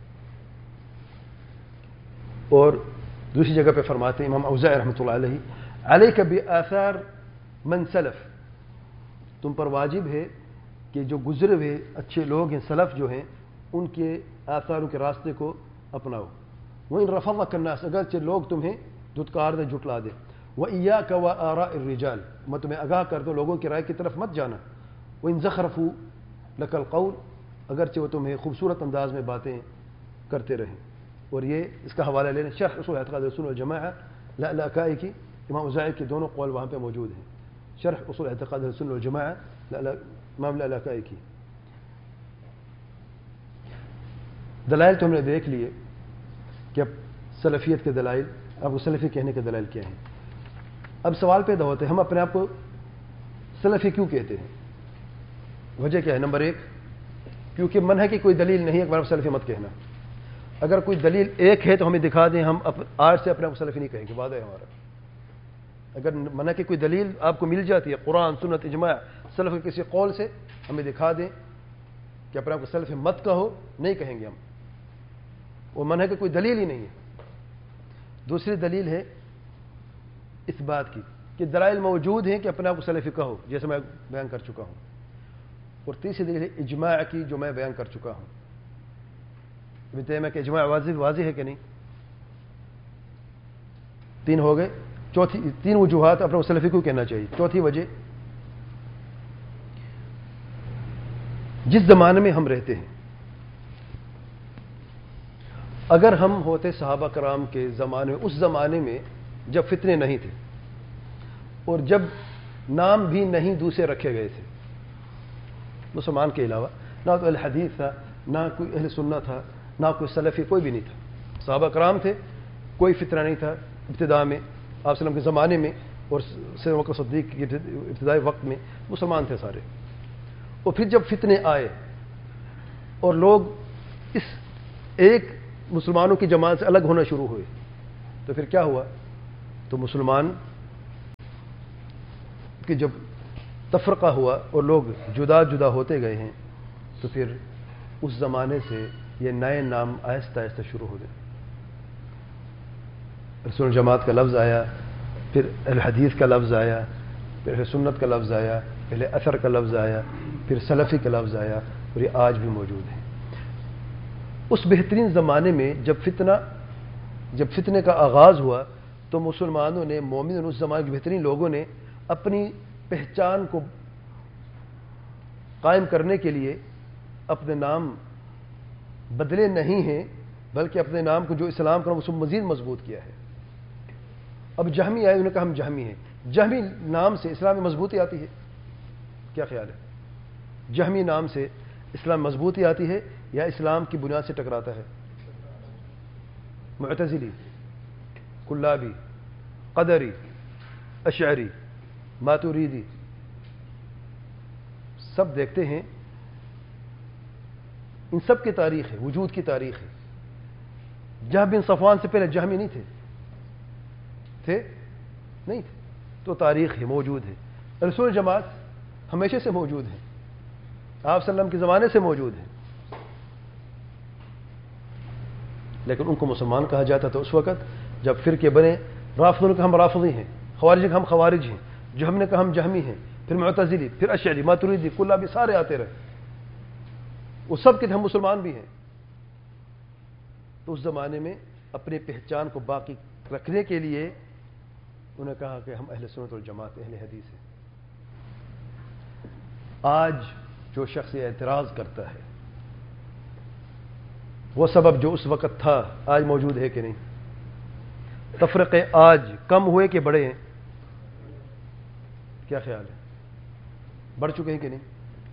اور دوسری جگہ پہ فرماتے ہیں امام اوزاعی رحمۃ اللہ علیہ علیک بآثار من سلف، تم پر واجب ہے کہ جو گزرے ہوئے اچھے لوگ ہیں، سلف جو ہیں، ان کے آثاروں کے راستے کو اپناؤ۔ وإن رفضك الناس، اگرچہ لوگ تمہیں دھتکار دے، جھٹلا دے۔ وإياك وآراء الرجال، میں تمہیں آگاہ کر دو لوگوں کی رائے کی طرف مت جانا۔ وإن زخرفوا لك القول، اگرچہ وہ تمہیں خوبصورت انداز میں باتیں کرتے رہیں۔ اور یہ اس کا حوالہ لینا شرح اصول اعتقاد السنہ والجماعہ لالکائی کی، امام اوزاعی کے دونوں قول وہاں پہ موجود ہیں، شرح اصول اعتقاد السنہ والجماعہ امام لالکائی کی۔ دلائل تو ہم نے دیکھ لیے کہ اب سلفیت کے دلائل، اب وہ سلفی کہنے کے دلائل کیا ہیں۔ اب سوال پیدا ہوتے ہیں ہم اپنے آپ کو سلفی کیوں کہتے ہیں؟ وجہ کیا ہے؟ نمبر ایک، کیونکہ منع کی کوئی دلیل نہیں ہے کہ آپ سلفی مت کہنا۔ اگر کوئی دلیل ایک ہے تو ہمیں دکھا دیں، ہم آج سے اپنے آپ کو سلفی نہیں کہیں گے، وعدہ ہے ہمارا۔ اگر منع کی کوئی دلیل آپ کو مل جاتی ہے قرآن، سنت، اجماع، سلف کے کسی قول سے، ہمیں دکھا دیں کہ اپنے آپ کو سلفی مت کہو، نہیں کہیں گے ہم، وہ منع کی کوئی دلیل ہی نہیں ہے۔ دوسری دلیل ہے اس بات کی کہ دلائل موجود ہیں کہ اپنے آپ کو سلفی کہو، جیسے میں بیان کر چکا ہوں۔ اور تیسری دلیل ہے اجماع کی، جو میں بیان کر چکا ہوں۔ ابن تیمیہ کہ اجماع واضح ہے کہ نہیں؟ تین ہو گئے۔ چوتھی، تین وجوہات اپنے کو سلفی کو کہنا چاہیے۔ چوتھی وجہ، جس زمانے میں ہم رہتے ہیں، اگر ہم ہوتے صحابہ کرام کے زمانے میں، اس زمانے میں جب فتنے نہیں تھے اور جب نام بھی نہیں دوسرے رکھے گئے تھے مسلمان کے علاوہ، نہ تو اہل حدیث تھا، نہ کوئی اہل سنہ تھا، نہ کوئی سلفی، کوئی بھی نہیں تھا، صحابہ کرام تھے، کوئی فتنہ نہیں تھا ابتدا میں، آپ صلی اللہ علیہ وسلم کے زمانے میں اور سیدنا ابوبکر صدیق کے ابتدائی وقت میں مسلمان تھے سارے۔ اور پھر جب فتنے آئے اور لوگ اس ایک مسلمانوں کی جماعت سے الگ ہونا شروع ہوئے، تو پھر کیا ہوا؟ تو مسلمان کہ جب تفرقہ ہوا اور لوگ جدا جدا ہوتے گئے ہیں تو پھر اس زمانے سے یہ نئے نام آہستہ آہستہ شروع ہو گئے. رسول جماعت کا لفظ آیا، پھر اہل حدیث کا لفظ آیا، پھر اہل سنت کا لفظ آیا، اہل اثر کا لفظ آیا، پھر سلفی کا لفظ آیا، اور یہ آج بھی موجود ہے. اس بہترین زمانے میں جب فتنے کا آغاز ہوا تو مسلمانوں نے، مومنوں، اس زمانے کے بہترین لوگوں نے اپنی پہچان کو قائم کرنے کے لیے اپنے نام بدلے نہیں ہیں، بلکہ اپنے نام کو جو اسلام کا اس کو مزید مضبوط کیا ہے. اب جہمی آئے، انہوں نے کہا ہم جہمی ہیں. جہمی نام سے اسلام میں مضبوطی آتی ہے؟ کیا خیال ہے؟ جہمی نام سے اسلام مضبوطی آتی ہے یا اسلام کی بنیاد سے ٹکراتا ہے؟ معتزلی، کلابی، قدری، اشعری، ماتوریدی، سب دیکھتے ہیں، ان سب کی تاریخ ہے، وجود کی تاریخ ہے. جہم بن صفوان سے پہلے جہمی نہیں تھے نہیں تھے، تو تاریخ ہے، موجود ہے. رسول جماعت ہمیشہ سے موجود ہے، آپ صلی اللہ علیہ وسلم کے زمانے سے موجود ہے، لیکن ان کو مسلمان کہا جاتا تھا اس وقت جب فرقے بنے. رافضوں نے کہا ہم رافضی ہیں، خوارج نے کہا ہم خوارج ہیں، جہم نے کہا ہم جہمی ہیں، پھر معتزلی، پھر اشعری، ماتوریدی، کلابی، سارے آتے رہے. وہ سب کے ہم مسلمان بھی ہیں. تو اس زمانے میں اپنی پہچان کو باقی رکھنے کے لیے انہوں نے کہا کہ ہم اہل سنت والجماعت، اہل حدیث ہیں. آج جو شخص یہ اعتراض کرتا ہے، وہ سبب جو اس وقت تھا آج موجود ہے کہ نہیں؟ تفرقے آج کم ہوئے کہ بڑھے ہیں؟ کیا خیال ہے؟ بڑھ چکے ہیں کہ نہیں؟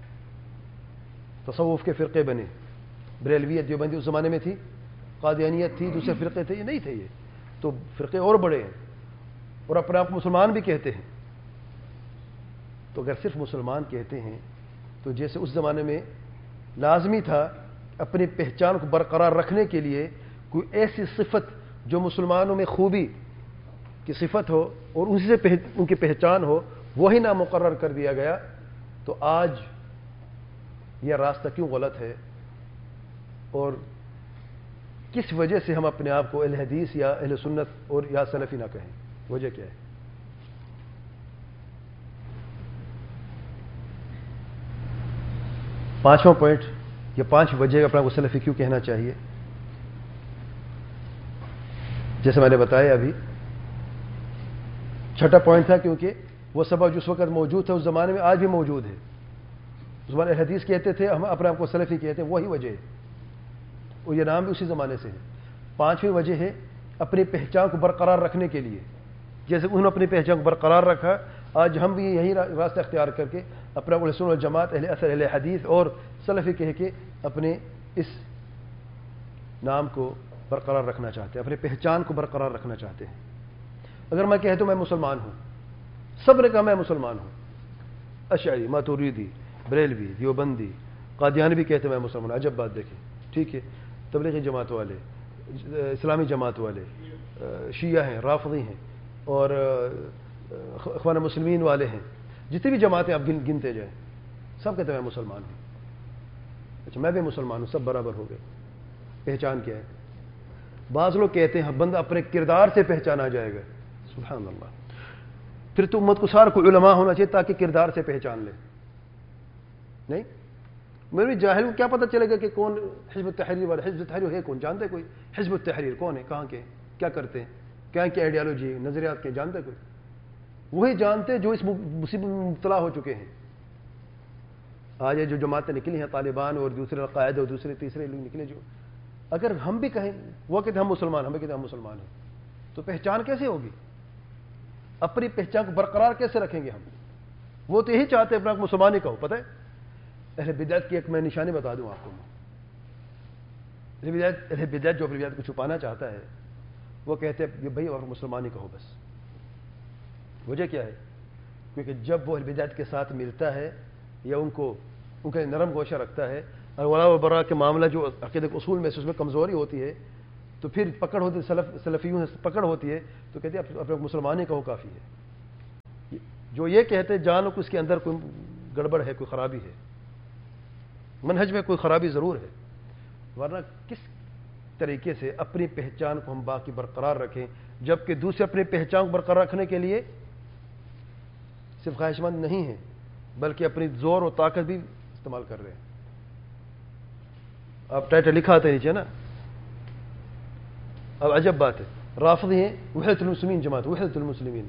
تصوف کے فرقے بنے، بریلویت، دیوبندی اس زمانے میں تھی، قادیانیت تھی، دوسرے فرقے تھے، یہ نہیں تھے. یہ تو فرقے اور بڑے ہیں اور اپنے آپ کو مسلمان بھی کہتے ہیں. تو اگر صرف مسلمان کہتے ہیں تو جیسے اس زمانے میں لازمی تھا اپنی پہچان کو برقرار رکھنے کے لیے کوئی ایسی صفت جو مسلمانوں میں خوبی کی صفت ہو اور اسی سے ان کی پہچان ہو، وہی نہ مقرر کر دیا گیا. تو آج یہ راستہ کیوں غلط ہے اور کس وجہ سے ہم اپنے آپ کو اہل حدیث یا اہل سنت اور یا سلفی نہ کہیں؟ وجہ کیا ہے؟ پانچواں پوائنٹ، یہ 5 وجہ اپنا کو سلفی کیوں کہنا چاہیے. جیسے میں نے بتایا ابھی، چھٹا پوائنٹ تھا کیونکہ وہ سبب جس وقت موجود تھا اس زمانے میں آج بھی موجود ہے. اس زمانے حدیث کہتے تھے، ہم اپنے آپ کو سلفی کہتے ہیں، وہی وجہ ہے اور یہ نام بھی اسی زمانے سے ہے. 5ویں وجہ ہے اپنی پہچان کو برقرار رکھنے کے لیے. جیسے انہوں نے اپنی پہچان کو برقرار رکھا، آج ہم بھی یہی راستہ اختیار کر کے اپنا اہل سنت والجماعت، اہل اثر، اہل حدیث اور سلفی کہہ کے اپنے اس نام کو برقرار رکھنا چاہتے ہیں، اپنی پہچان کو برقرار رکھنا چاہتے ہیں. اگر میں کہتا ہوں میں مسلمان ہوں، سب نے کہا میں مسلمان ہوں، اشعری، ماتوریدی، بریلوی، دیوبندی، قادیانی بھی کہتے ہیں میں مسلمان ہوں. عجب بات دیکھیں، ٹھیک ہے. تبلیغی جماعت والے، اسلامی جماعت والے، شیعہ ہیں، رافضی ہیں اور اخوان مسلمین والے ہیں، جتنی بھی جماعتیں آپ گنتے جائیں، سب کہتے ہیں میں مسلمان ہوں. اچھا میں بھی مسلمان ہوں، سب برابر ہو گئے. پہچان کیا ہے؟ بعض لوگ کہتے ہیں بندہ اپنے کردار سے پہچانا جائے گا. سبحان اللہ. پھر تو امت کو سارا کو علماء ہونا چاہیے تاکہ کردار سے پہچان لے. نہیں، میرے جاہل کو کیا پتہ چلے گا کہ کون حزب التحریر والا؟ حزب التحریر ہے کون؟ جانتے کوئی حزب التحریر کون ہے؟ کہاں کے، کیا کرتے ہیں، کیا کی آئیڈیالوجی، نظریات کے جانتے کوئی؟ وہی جانتے جو اس مصیبت میں مبتلا ہو چکے ہیں. آج یہ جو جماعتیں نکلی ہیں، طالبان اور دوسرے القاعدہ اور دوسرے تیسرے لوگ نکلے، جو اگر ہم بھی کہیں، وہ کہتے ہیں ہم مسلمان، ہمیں کہتے ہیں ہم مسلمان ہیں، تو پہچان کیسے ہوگی؟ اپنی پہچان کو برقرار کیسے رکھیں گے ہم؟ وہ تو یہی چاہتے ہیں اپنا مسلمان ہی کہو. پتہ ہے اہل بدعت کی ایک میں نشانی بتا دوں آپ کو. اہل بدعت جو اپنی بدعت کو چھپانا چاہتا ہے، وہ کہتے ہیں بھائی اور مسلمان ہی کہو بس. وجہ کیا ہے؟ کیونکہ جب وہ اہل بدعت کے ساتھ ملتا ہے یا ان کا نرم گوشہ رکھتا ہے اور ولا و برا کے معاملہ جو عقیدہ کے اصول میں سے اس میں کمزوری ہوتی ہے، تو پھر پکڑ ہوتی ہے، سلفیوں سے پکڑ ہوتی ہے، تو کہتے ہیں اپنے مسلمان ہی کہو کافی ہے. جو یہ کہتے جانو کہ اس کے اندر کوئی گڑبڑ ہے، کوئی خرابی ہے، منہج میں کوئی خرابی ضرور ہے، ورنہ کس طریقے سے اپنی پہچان کو ہم باقی برقرار رکھیں، جبکہ دوسرے اپنی پہچان کو برقرار رکھنے کے لیے صرف خواہش مند نہیں ہیں بلکہ اپنی زور و طاقت بھی استعمال کر رہے ہیں۔ آپ ٹائٹل لکھا آتا ہے نیچے نا، اب عجب بات ہے، رافضی ہیں وحدت المسلمین جماعت، وحدت المسلمین،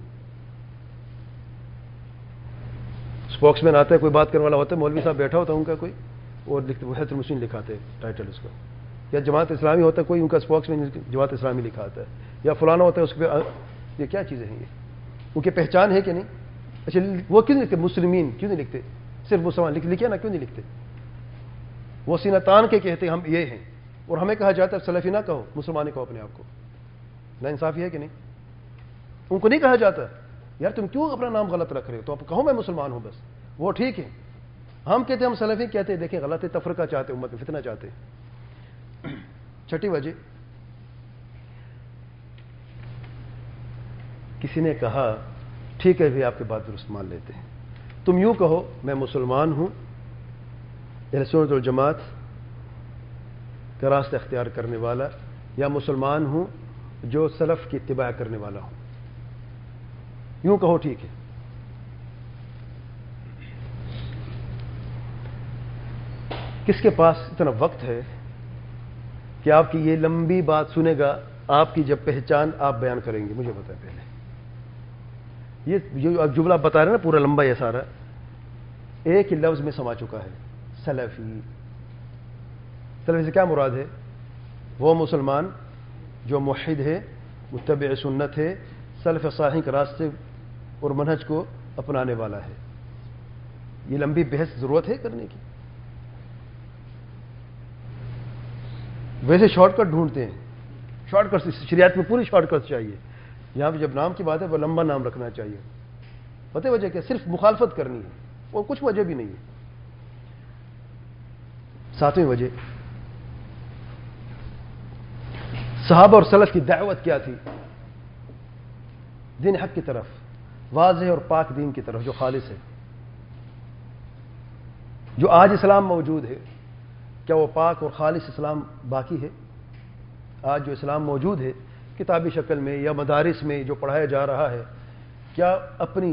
اسپوکس مین آتا ہے، کوئی بات کرنے والا ہوتا ہے، مولوی صاحب بیٹھا ہوتا ہے ان کا کوئی، اور لکھتے وحدت المسلمین لکھاتے ہیں ٹائٹل اس کا، یا جماعت اسلامی ہوتا ہے کوئی، ان کا اسپوکس مین جماعت اسلامی لکھا آتا ہے، یا فلانا ہوتا ہے اس پہ، یہ کیا چیزیں ہیں یہ؟ ان کی پہچان ہے کہ نہیں؟ اچھا وہ کیوں نہیں لکھتے مسلمین، کیوں نہیں لکھتے؟ صرف مسلمان لکھے نا، کیوں نہیں لکھتے؟ وہ سینہ تان کے کہتے ہیں ہم یہ ہیں، اور ہمیں کہا جاتا ہے سلفی نہ کہو، مسلمان کہو اپنے آپ کو، نا انصافی ہے کہ نہیں؟ ان کو نہیں کہا جاتا یار تم کیوں اپنا نام غلط رکھ رہے ہو، تو آپ کہو میں مسلمان ہوں بس، وہ ٹھیک ہے۔ ہم کہتے ہیں ہم سلفی کہتے ہیں، دیکھیں غلط ہے، تفرقہ چاہتے ہیں، امت میں فتنہ چاہتے ہیں۔ چھٹی وجہ، کسی نے کہا ٹھیک ہے بھی آپ کی بات درست مان لیتے ہیں، تم یوں کہو میں مسلمان ہوں، اہل سنت والجماعت کا راستہ اختیار کرنے والا، یا مسلمان ہوں جو سلف کی اتباع کرنے والا ہوں، یوں کہو ٹھیک ہے۔ کس کے پاس اتنا وقت ہے کہ آپ کی یہ لمبی بات سنے گا؟ آپ کی جب پہچان آپ بیان کریں گے، مجھے بتائیں پہلے، یہ جملہ بتا رہے ہیں نا پورا لمبا، یہ سارا ایک ہی لفظ میں سما چکا ہے، سلفی۔ سلفی سے کیا مراد ہے؟ وہ مسلمان جو موحد ہے، متبع سنت ہے، سلف صالحین کے راستے اور منہج کو اپنانے والا ہے۔ یہ لمبی بحث ضرورت ہے کرنے کی؟ ویسے شارٹ کٹ ڈھونڈتے ہیں، شارٹ کٹ، شریعت میں پوری شارٹ کٹ چاہیے، یہاں پہ جب نام کی بات ہے وہ لمبا نام رکھنا چاہیے۔ پتہ وجہ کیا؟ صرف مخالفت کرنی ہے اور کچھ وجہ بھی نہیں ہے۔ ساتویں وجہ، صحابہ اور سلف کی دعوت کیا تھی؟ دین حق کی طرف، واضح اور پاک دین کی طرف جو خالص ہے۔ جو آج اسلام موجود ہے، کیا وہ پاک اور خالص اسلام باقی ہے؟ آج جو اسلام موجود ہے کتابی شکل میں یا مدارس میں جو پڑھایا جا رہا ہے، کیا اپنی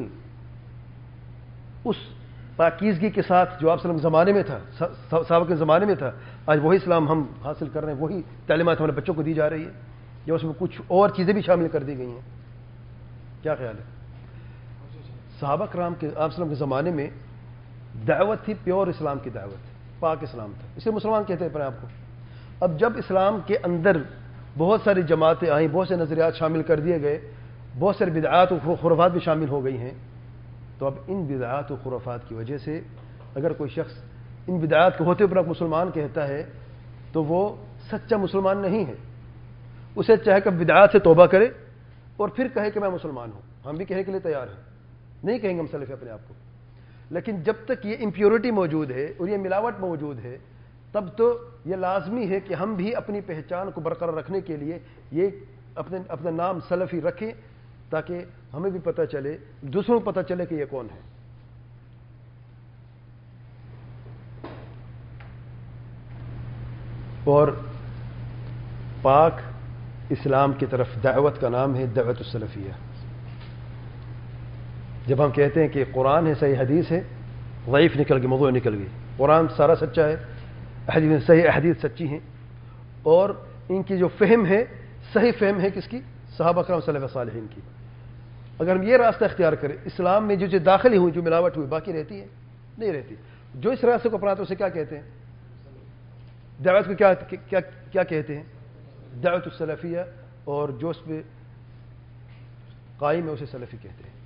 اس پاکیزگی کے ساتھ جو آپ صلی اللہ علیہ وسلم کے زمانے میں تھا، صحابہ کے زمانے میں تھا، آج وہی اسلام ہم حاصل کر رہے ہیں، وہی تعلیمات ہمارے بچوں کو دی جا رہی ہے، یا اس میں کچھ اور چیزیں بھی شامل کر دی گئی ہیں؟ کیا خیال ہے؟ صحابہ کرام کے، آپ صلی اللہ علیہ وسلم کے زمانے میں دعوت تھی پیور اسلام کی دعوت، پاک اسلام تھا، اسے مسلمان کہتے ہیں اپنے آپ کو۔ اب جب اسلام کے اندر بہت ساری جماعتیں آئیں، بہت سے نظریات شامل کر دیے گئے، بہت سارے بدعات و خرافات بھی شامل ہو گئی ہیں، تو اب ان بدعات و خرافات کی وجہ سے اگر کوئی شخص ان بدعات کے ہوتے پر مسلمان کہتا ہے تو وہ سچا مسلمان نہیں ہے۔ اسے چاہے کہ بدعات سے توبہ کرے اور پھر کہے کہ میں مسلمان ہوں، ہم بھی کہنے کے لیے تیار ہیں، نہیں کہیں گے ہم سلفی اپنے آپ کو، لیکن جب تک یہ امپیورٹی موجود ہے اور یہ ملاوٹ موجود ہے تب تو یہ لازمی ہے کہ ہم بھی اپنی پہچان کو برقرار رکھنے کے لیے یہ اپنا نام سلفی رکھیں، تاکہ ہمیں بھی پتہ چلے، دوسروں کو پتہ چلے کہ یہ کون ہے۔ اور پاک اسلام کی طرف دعوت کا نام ہے دعوت السلفیہ۔ جب ہم کہتے ہیں کہ قرآن ہے، صحیح حدیث ہے، ضعیف نکل گئی، موضوع نکل گئی، قرآن سارا سچا ہے، حدیث صحیح احادیث سچی ہیں، اور ان کی جو فہم ہے صحیح فہم ہے کس کی؟ صحابہ کرام سلف صالحین کی۔ اگر ہم یہ راستہ اختیار کریں، اسلام میں جو داخل ہوئی، جو ملاوٹ ہوئی، باقی رہتی ہے؟ نہیں رہتی۔ جو اس راستے کو اپناتے اسے کیا کہتے ہیں؟ دعوت کو کیا کہتے ہیں؟ دعوت السلفیہ، اور جو اس پہ قائم ہے اسے سلفی کہتے ہیں۔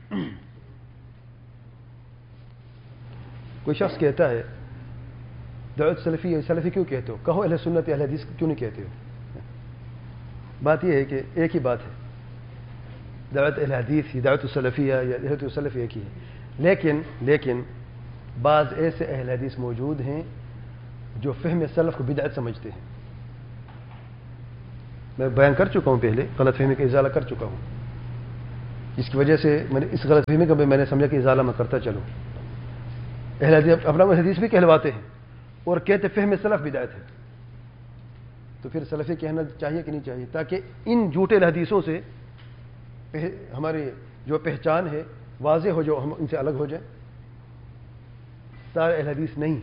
کوئی شخص کہتا ہے دعوت سلفی، سلفی کیوں کہتے ہو؟ کہو اہل سنت اہل حدیث کیوں نہیں کہتے ہو؟ بات یہ ہے کہ ایک ہی بات ہے، دعوت اہل حدیث ہی، دعوت السلفیہ یا دعوت السلفی ایک ہی ہے، لیکن بعض ایسے اہل حدیث موجود ہیں جو فہم سلف کو بدعت سمجھتے ہیں۔ میں بیان کر چکا ہوں پہلے، غلط فہمی کا ازالہ کر چکا ہوں۔ جس کی وجہ سے میں نے اس غلط فہمی کا میں نے سمجھا کہ ازالہ میں کرتا چلوں. اہل حدیث اپنا حدیث بھی کہلواتے ہیں اور کہتے فہم سلف بدعت ہے. تو پھر سلفی کہنا چاہیے کہ نہیں چاہیے، تاکہ ان جھوٹے حدیثوں سے ہماری جو پہچان ہے واضح ہو، جو ہم ان سے الگ ہو جائیں. سارے اہل حدیث نہیں،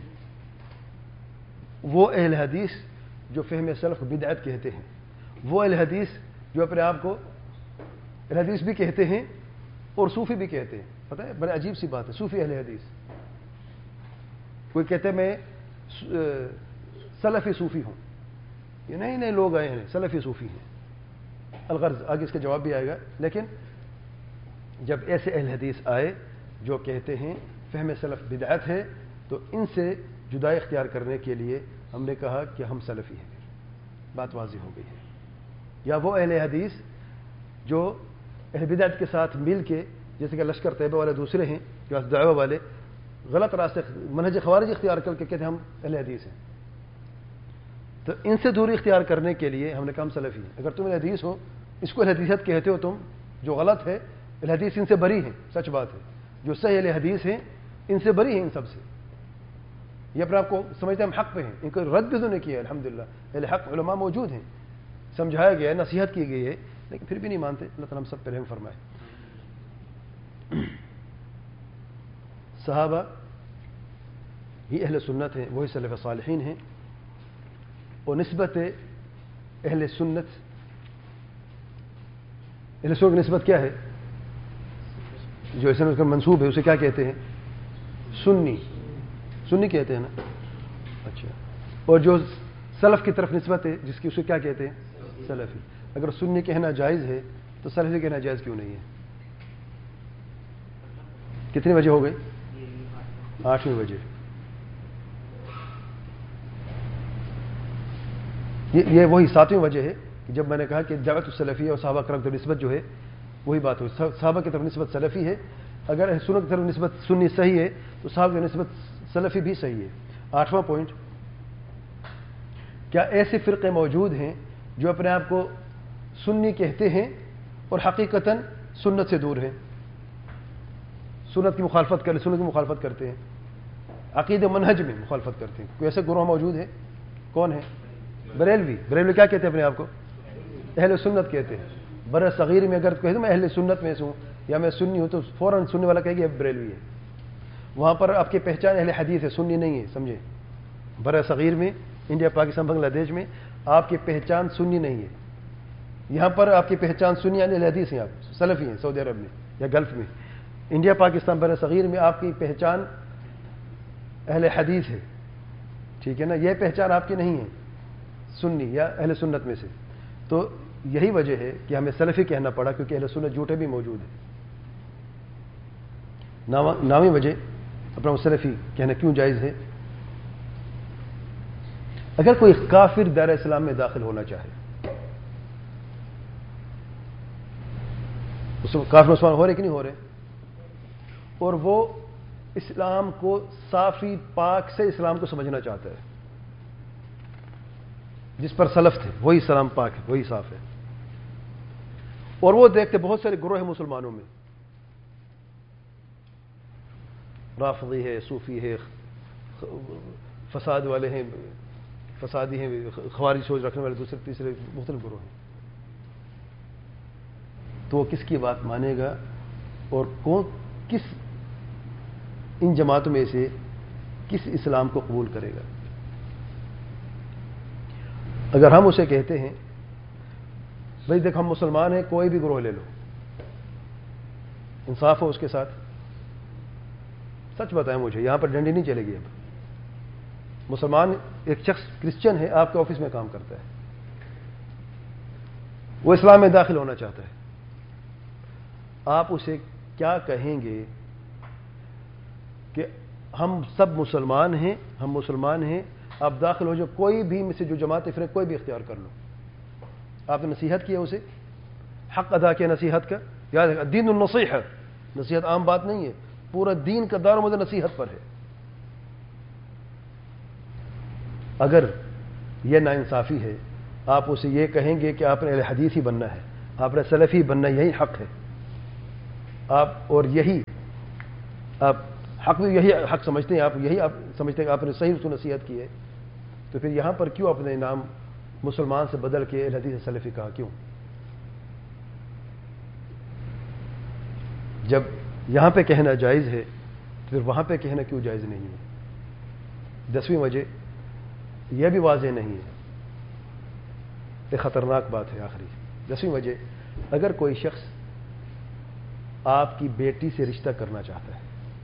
وہ اہل حدیث جو فہم سلف بدعت کہتے ہیں، وہ اہل حدیث جو اپنے آپ کو اہل حدیث بھی کہتے ہیں اور صوفی بھی کہتے ہیں. پتہ ہے بڑی عجیب سی بات ہے، صوفی اہل حدیث. کوئی کہتے میں سلفی صوفی ہوں، یہ نئے نئے لوگ آئے ہیں سلفی صوفی ہیں. الغرض آگے اس کا جواب بھی آئے گا. لیکن جب ایسے اہل حدیث آئے جو کہتے ہیں فہم سلف بدعت ہے، تو ان سے جدائی اختیار کرنے کے لیے ہم نے کہا کہ ہم سلفی ہیں. بات واضح ہو گئی ہے. یا وہ اہل حدیث جو اہل بدعت کے ساتھ مل کے، جیسے کہ لشکر طیبہ والے دوسرے ہیں جو دعوہ والے، غلط راستے منہج خوارج اختیار کر کے کہتے ہیں ہم اہل حدیث ہیں. تو ان سے دوری اختیار کرنے کے لیے ہم نے کہا ہم سلفی ہیں. اگر تم اہل حدیث ہو، اس کو اہل حدیثیت کہتے ہو تم، جو غلط ہے. اہل حدیث ان سے بری ہیں، سچ بات ہے. جو صحیح اہل حدیث ہیں ان سے بری ہیں، ان سب سے. یہ اپنے آپ کو سمجھتے ہیں ہم حق پہ ہیں. ان کو رد بھی تو نہیں کیا الحمدللہ. اہل حق علماء موجود ہیں، سمجھایا گیا ہے، نصیحت کی گئی ہے، لیکن پھر بھی نہیں مانتے. اللہ تعالیٰ ہم سب پہ رحم فرمائے. صحابہ ہی اہل سنت ہیں، وہی سلف صالحین ہیں. اور نسبت اہل سنت کی نسبت کیا ہے؟ جو اس کا منسوب ہے اسے کیا کہتے ہیں؟ سنی. سنی کہتے ہیں نا. اچھا. اور جو سلف کی طرف نسبت ہے جس کی، اسے کیا کہتے ہیں؟ سلفی. اگر سنی کہنا جائز ہے تو سلفی کہنا جائز کیوں نہیں ہے؟ کتنے بجے ہو گئے؟ 8ویں بجے. یہ وہی 7ویں وجہ ہے کہ جب میں نے کہا کہ دعوت السلفیہ اور صحابہ کرام کی نسبت جو ہے وہی بات ہو. صحابہ کی طرف نسبت سلفی ہے. اگر سنت کی طرف نسبت سنی صحیح ہے تو صحابہ کی نسبت سلفی بھی صحیح ہے. 8واں پوائنٹ، کیا ایسے فرقے موجود ہیں جو اپنے آپ کو سنی کہتے ہیں اور حقیقتاً سنت سے دور ہیں، سنت کی مخالفت کرتے، سنت کی مخالفت کرتے ہیں، عقیدہ منہج میں مخالفت کرتے ہیں؟ کوئی ایسے گروہ موجود ہے؟ کون ہے؟ بریلوی. بریلوی کیا کہتے ہیں اپنے آپ کو؟ اہل سنت کہتے ہیں. بر صغیر میں اگر کہتے میں اہل سنت میں سے ہوں یا میں سنی ہوں تو فوراً سننے والا کہے گا بریلوی ہے. وہاں پر آپ کی پہچان اہل حدیث ہے، سنی نہیں ہے. سمجھے؟ بر صغیر میں، انڈیا، پاکستان، بنگلہ دیش میں آپ کی پہچان سنی نہیں ہے. یہاں پر آپ کی پہچان سنی یعنی اہل حدیث ہیں، آپ سلفی ہیں. سعودی عرب میں یا گلف میں، انڈیا، پاکستان، بر صغیر میں آپ کی پہچان اہل حدیث ہے. ٹھیک ہے نا؟ یہ پہچان آپ کی نہیں ہے سنی یا اہل سنت میں سے. تو یہی وجہ ہے کہ ہمیں سلفی کہنا پڑا، کیونکہ اہل سنت جھوٹے بھی موجود ہیں. 9ویں وجہ اپنا سلفی کہنا کیوں جائز ہے؟ اگر کوئی کافر دائرہ اسلام میں داخل ہونا چاہے، اس کافر مسلمان ہو رہے کہ نہیں ہو رہے، اور وہ اسلام کو صافی پاک سے اسلام کو سمجھنا چاہتا ہے، جس پر سلف تھے وہی اسلام پاک ہے، وہی صاف ہے، اور وہ دیکھتے بہت سارے گروہ ہیں مسلمانوں میں، رافضی ہے، صوفی ہے، فساد والے ہیں، فسادی ہیں، خوارج سوچ رکھنے والے دوسرے تیسرے مختلف گروہ ہیں. تو وہ کس کی بات مانے گا اور کس ان جماعتوں میں سے کس اسلام کو قبول کرے گا؟ اگر ہم اسے کہتے ہیں بھائی دیکھ ہم مسلمان ہیں، کوئی بھی گروہ لے لو، انصاف ہو اس کے ساتھ، سچ بتائیں مجھے، یہاں پر ڈنڈی نہیں چلے گی. اب مسلمان ایک شخص کرسچن ہے، آپ کے آفس میں کام کرتا ہے، وہ اسلام میں داخل ہونا چاہتا ہے، آپ اسے کیا کہیں گے کہ ہم سب مسلمان ہیں، ہم مسلمان ہیں، آپ داخل ہو جو کوئی بھی میں سے جو جماعت فرق کوئی بھی اختیار کر لو. آپ نے نصیحت کیا، اسے حق ادا کیا نصیحت کا. یاد رکھیں دین النصیحہ، نصیحت عام بات نہیں ہے، پورا دین کا دار و مدار نصیحت پر ہے. اگر یہ ناانصافی ہے، آپ اسے یہ کہیں گے کہ آپ نے اہل حدیث ہی بننا ہے، آپ نے سلفی بننا، یہی حق ہے. آپ اور یہی آپ حق بھی یہی حق سمجھتے ہیں، آپ یہی آپ سمجھتے ہیں کہ آپ نے صحیح اس کو نصیحت کی ہے، تو پھر یہاں پر کیوں اپنے نام مسلمان سے بدل کے اہل حدیث سلفی کہا؟ کیوں؟ جب یہاں پہ کہنا جائز ہے تو پھر وہاں پہ کہنا کیوں جائز نہیں ہے؟ 10ویں وجہ یہ بھی واضح نہیں ہے، ایک خطرناک بات ہے آخری 10ویں وجہ، اگر کوئی شخص آپ کی بیٹی سے رشتہ کرنا چاہتا ہے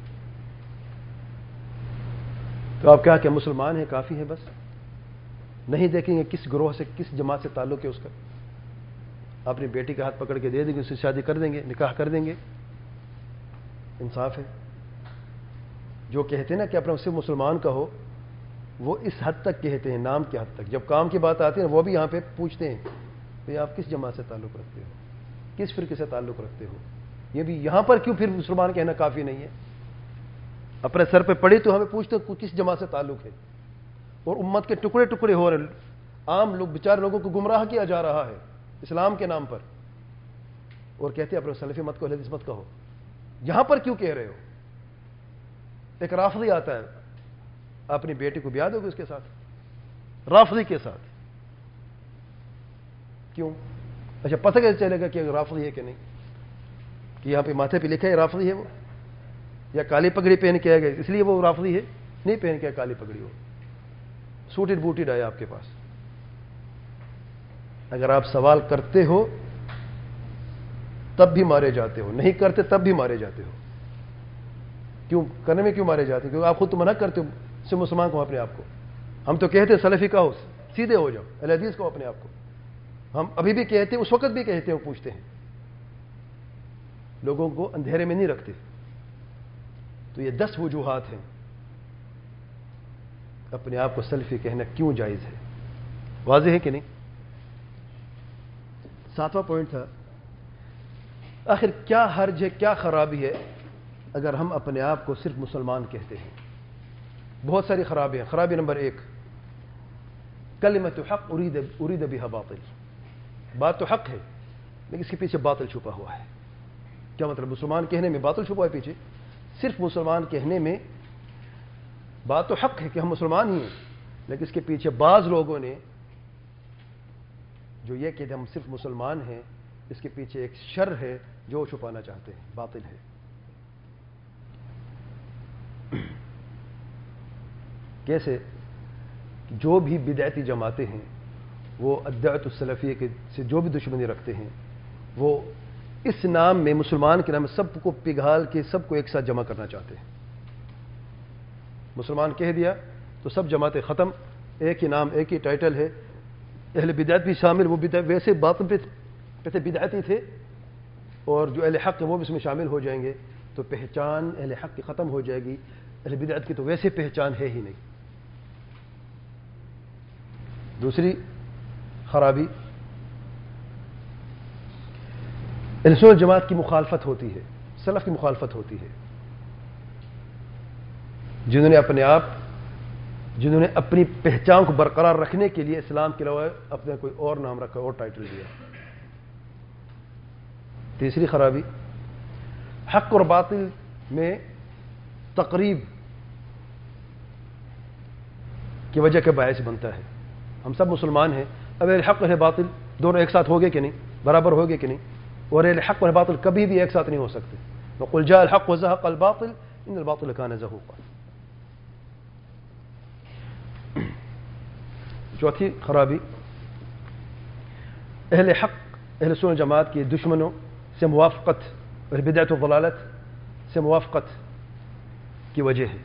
تو آپ کہا کہ مسلمان ہیں کافی ہے، بس نہیں دیکھیں گے کس گروہ سے کس جماعت سے تعلق ہے اس کا، اپنی بیٹی کا ہاتھ پکڑ کے دے دیں گے، اس سے شادی کر دیں گے، نکاح کر دیں گے، انصاف ہے؟ جو کہتے ہیں نا کہ اپنا اس سے مسلمان کہو، وہ اس حد تک کہتے ہیں، نام کی حد تک، جب کام کی بات آتی ہے نا وہ بھی یہاں پہ پوچھتے ہیں کہ آپ کس جماعت سے تعلق رکھتے ہو، کس فرقے سے تعلق رکھتے ہو؟ یہ بھی یہاں پر کیوں پھر مسلمان کہنا کافی نہیں ہے؟ اپنے سر پہ پڑی تو ہمیں پوچھتے ہیں کس جماعت سے تعلق ہے، اور امت کے ٹکڑے ٹکڑے ہو رہے، عام لوگ بیچارے لوگوں کو گمراہ کیا جا رہا ہے اسلام کے نام پر، اور کہتے ہیں اپنے سلفی مت کہو، اہل حدیث مت کہو، یہاں پر کیوں کہہ رہے ہو؟ ایک رافضی آتا ہے، اپنی بیٹی کو بیاہ دو گے اس کے ساتھ، رافضی کے ساتھ، کیوں؟ اچھا پتہ کیسے چلے گا کہ رافضی ہے کہ نہیں؟ کہ یہاں پہ ماتھے پہ لکھا ہے رافضی ہے وہ، یا کالی پگڑی پہن کے آئے گا اس لیے وہ رافضی ہے؟ نہیں پہن کے کالی پگڑی، ہو سوٹڈ بوٹڈ آیا آپ کے پاس، اگر آپ سوال کرتے ہو تب بھی مارے جاتے ہو، نہیں کرتے تب بھی مارے جاتے ہو، کیوں کرنے میں کیوں مارے جاتے ہیں؟ کیونکہ آپ خود تو منع کرتے ہو سے مسلمان کو اپنے آپ کو، ہم تو کہتے ہیں سلفی کہو، سیدھے ہو جاؤ، اہل حدیث کو اپنے آپ کو، ہم ابھی بھی کہتے ہیں، اس وقت بھی کہتے ہیں، پوچھتے ہیں، لوگوں کو اندھیرے میں نہیں رکھتے۔ تو یہ 10 وجوہات ہیں اپنے آپ کو سلفی کہنا کیوں جائز ہے، واضح ہے کہ نہیں؟ 7واں پوائنٹ تھا، آخر کیا حرج ہے، کیا خرابی ہے اگر ہم اپنے آپ کو صرف مسلمان کہتے ہیں؟ بہت ساری خرابیاں۔ خرابی نمبر 1، کلمۃ حق ارید بها باطل، بات تو حق ہے لیکن اس کے پیچھے باطل چھپا ہوا ہے۔ کیا مطلب؟ مسلمان کہنے میں باطل چھپا ہے پیچھے؟ صرف مسلمان کہنے میں بات تو حق ہے کہ ہم مسلمان ہی ہیں، لیکن اس کے پیچھے بعض لوگوں نے جو یہ کہ ہم صرف مسلمان ہیں، اس کے پیچھے ایک شر ہے جو وہ چھپانا چاہتے ہیں، باطل ہے۔ کیسے؟ جو بھی بدعتی جماعتیں ہیں وہ الدعوۃ السلفیہ کے سے جو بھی دشمنی رکھتے ہیں، وہ اس نام میں، مسلمان کے نام میں، سب کو پگھال کے سب کو ایک ساتھ جمع کرنا چاہتے ہیں۔ مسلمان کہہ دیا تو سب جماعتیں ختم، ایک ہی نام، ایک ہی ٹائٹل ہے، اہل بدعت بھی شامل، وہ بدعت ویسے باطن پہ بدعتی تھے، اور جو اہل حق ہیں وہ بھی اس میں شامل ہو جائیں گے، تو پہچان اہل حق کی ختم ہو جائے گی، اہل بدعت کی تو ویسے پہچان ہے ہی نہیں۔ دوسری خرابی، اہل سنت جماعت کی مخالفت ہوتی ہے، سلف کی مخالفت ہوتی ہے، جنہوں نے اپنی پہچان کو برقرار رکھنے کے لیے اسلام کے علاوہ اپنا کوئی اور نام رکھا، اور ٹائٹل دیا۔ تیسری خرابی، حق اور باطل میں تقریب کی وجہ کے باعث بنتا ہے۔ ہم سب مسلمان ہیں، اب اہل حق اور باطل دونوں ایک ساتھ ہو گئے کہ نہیں، برابر ہو گئے کہ نہیں، اور اہل حق اور باطل کبھی بھی ایک ساتھ نہیں ہو سکتے۔ وقل جاء الحق وزهق الباطل ان الباطل كان زهوقا۔ چوتھی خرابی، اہل حق، اہل سنت جماعت کی دشمنوں سے موافقت اور بدعت و ضلالت سے موافقت کی وجہ ہے۔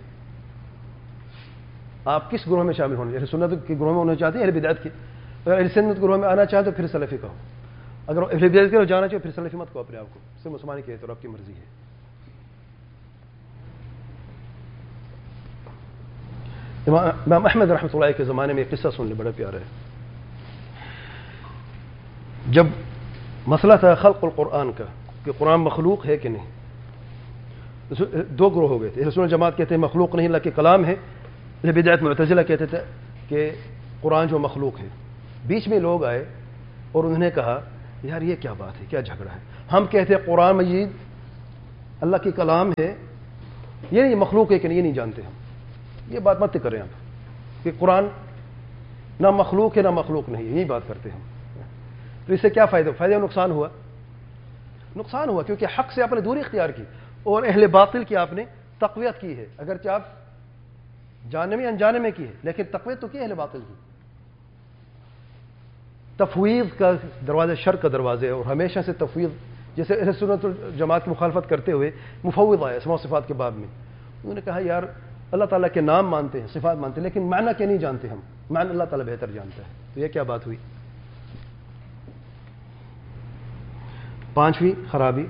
آپ کس گروہ میں شامل ہونے؟ اہل سنت کے گروہ میں ہونا چاہتے ہیں، اہل بدعت کے؟ اگر اہل سنت گروہ میں آنا چاہتے تو پھر سلفی کہو، اگر اہل بدعت کے جانا چاہے پھر سلفی مت کہو اپنے آپ کو، صرف مسلمان کہتے ہو، آپ کی مرضی ہے۔ امام احمد رحمۃ اللہ کے زمانے میں ایک قصہ سن لیں، بڑا پیارا ہے۔ جب مسئلہ تھا خلق القرآن کا کہ قرآن مخلوق ہے کہ نہیں، دو گروہ ہو گئے تھے۔ اہل سنت جماعت کہتے ہیں مخلوق نہیں، اللہ کے کلام ہے۔ اہل بدعت معتزلہ کہتے تھے کہ قرآن جو مخلوق ہے۔ بیچ میں لوگ آئے اور انہوں نے کہا یار یہ کیا بات ہے، کیا جھگڑا ہے؟ ہم کہتے ہیں قرآن مجید اللہ کی کلام ہے، یہ نہیں مخلوق ہے کہ نہیں، یہ نہیں جانتے ہم. یہ بات مت کریں آپ کہ قرآن نہ مخلوق ہے نہ مخلوق نہیں، یہی بات کرتے ہم. تو اس سے کیا فائدہ نقصان ہوا؟ نقصان ہوا کیونکہ حق سے آپ نے دوری اختیار کی اور اہل باطل کی آپ نے تقویت کی ہے. اگرچہ آپ جاننے میں انجانے میں کی ہے، لیکن تقویت تو کی اہل باطل کی. تفویض کا دروازہ شر کا دروازہ ہے، اور ہمیشہ سے تفویض، جیسے اہل سنت الجماعت کی مخالفت کرتے ہوئے مفوض آیا اسماء و صفات کے باب میں. انہوں نے کہا یار اللہ تعالیٰ کے نام مانتے ہیں، صفات مانتے ہیں، لیکن معنی کیا نہیں جانتے ہم. معنی اللہ تعالیٰ بہتر جانتا ہے. تو یہ کیا بات ہوئی؟ پانچویں خرابی،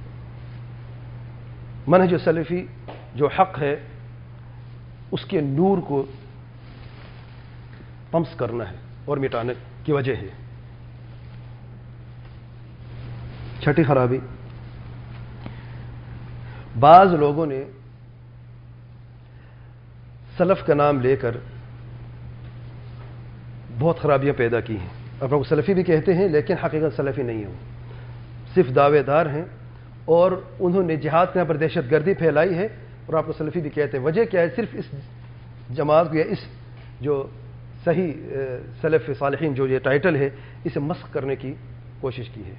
منہج سلفی جو حق ہے اس کے نور کو طمس کرنا ہے اور مٹانے کی وجہ ہے. چھٹی خرابی، بعض لوگوں نے سلف کا نام لے کر بہت خرابیاں پیدا کی ہیں. اپنے کو سلفی بھی کہتے ہیں لیکن حقیقت سلفی نہیں ہے، وہ صرف دعوے دار ہیں، اور انہوں نے جہاد کے نام پر دہشت گردی پھیلائی ہے اور آپ کو سلفی بھی کہتے ہیں. وجہ کیا ہے؟ صرف اس جماعت کو یا اس جو صحیح سلف صالحین جو یہ ٹائٹل ہے اسے مسخ کرنے کی کوشش کی ہے.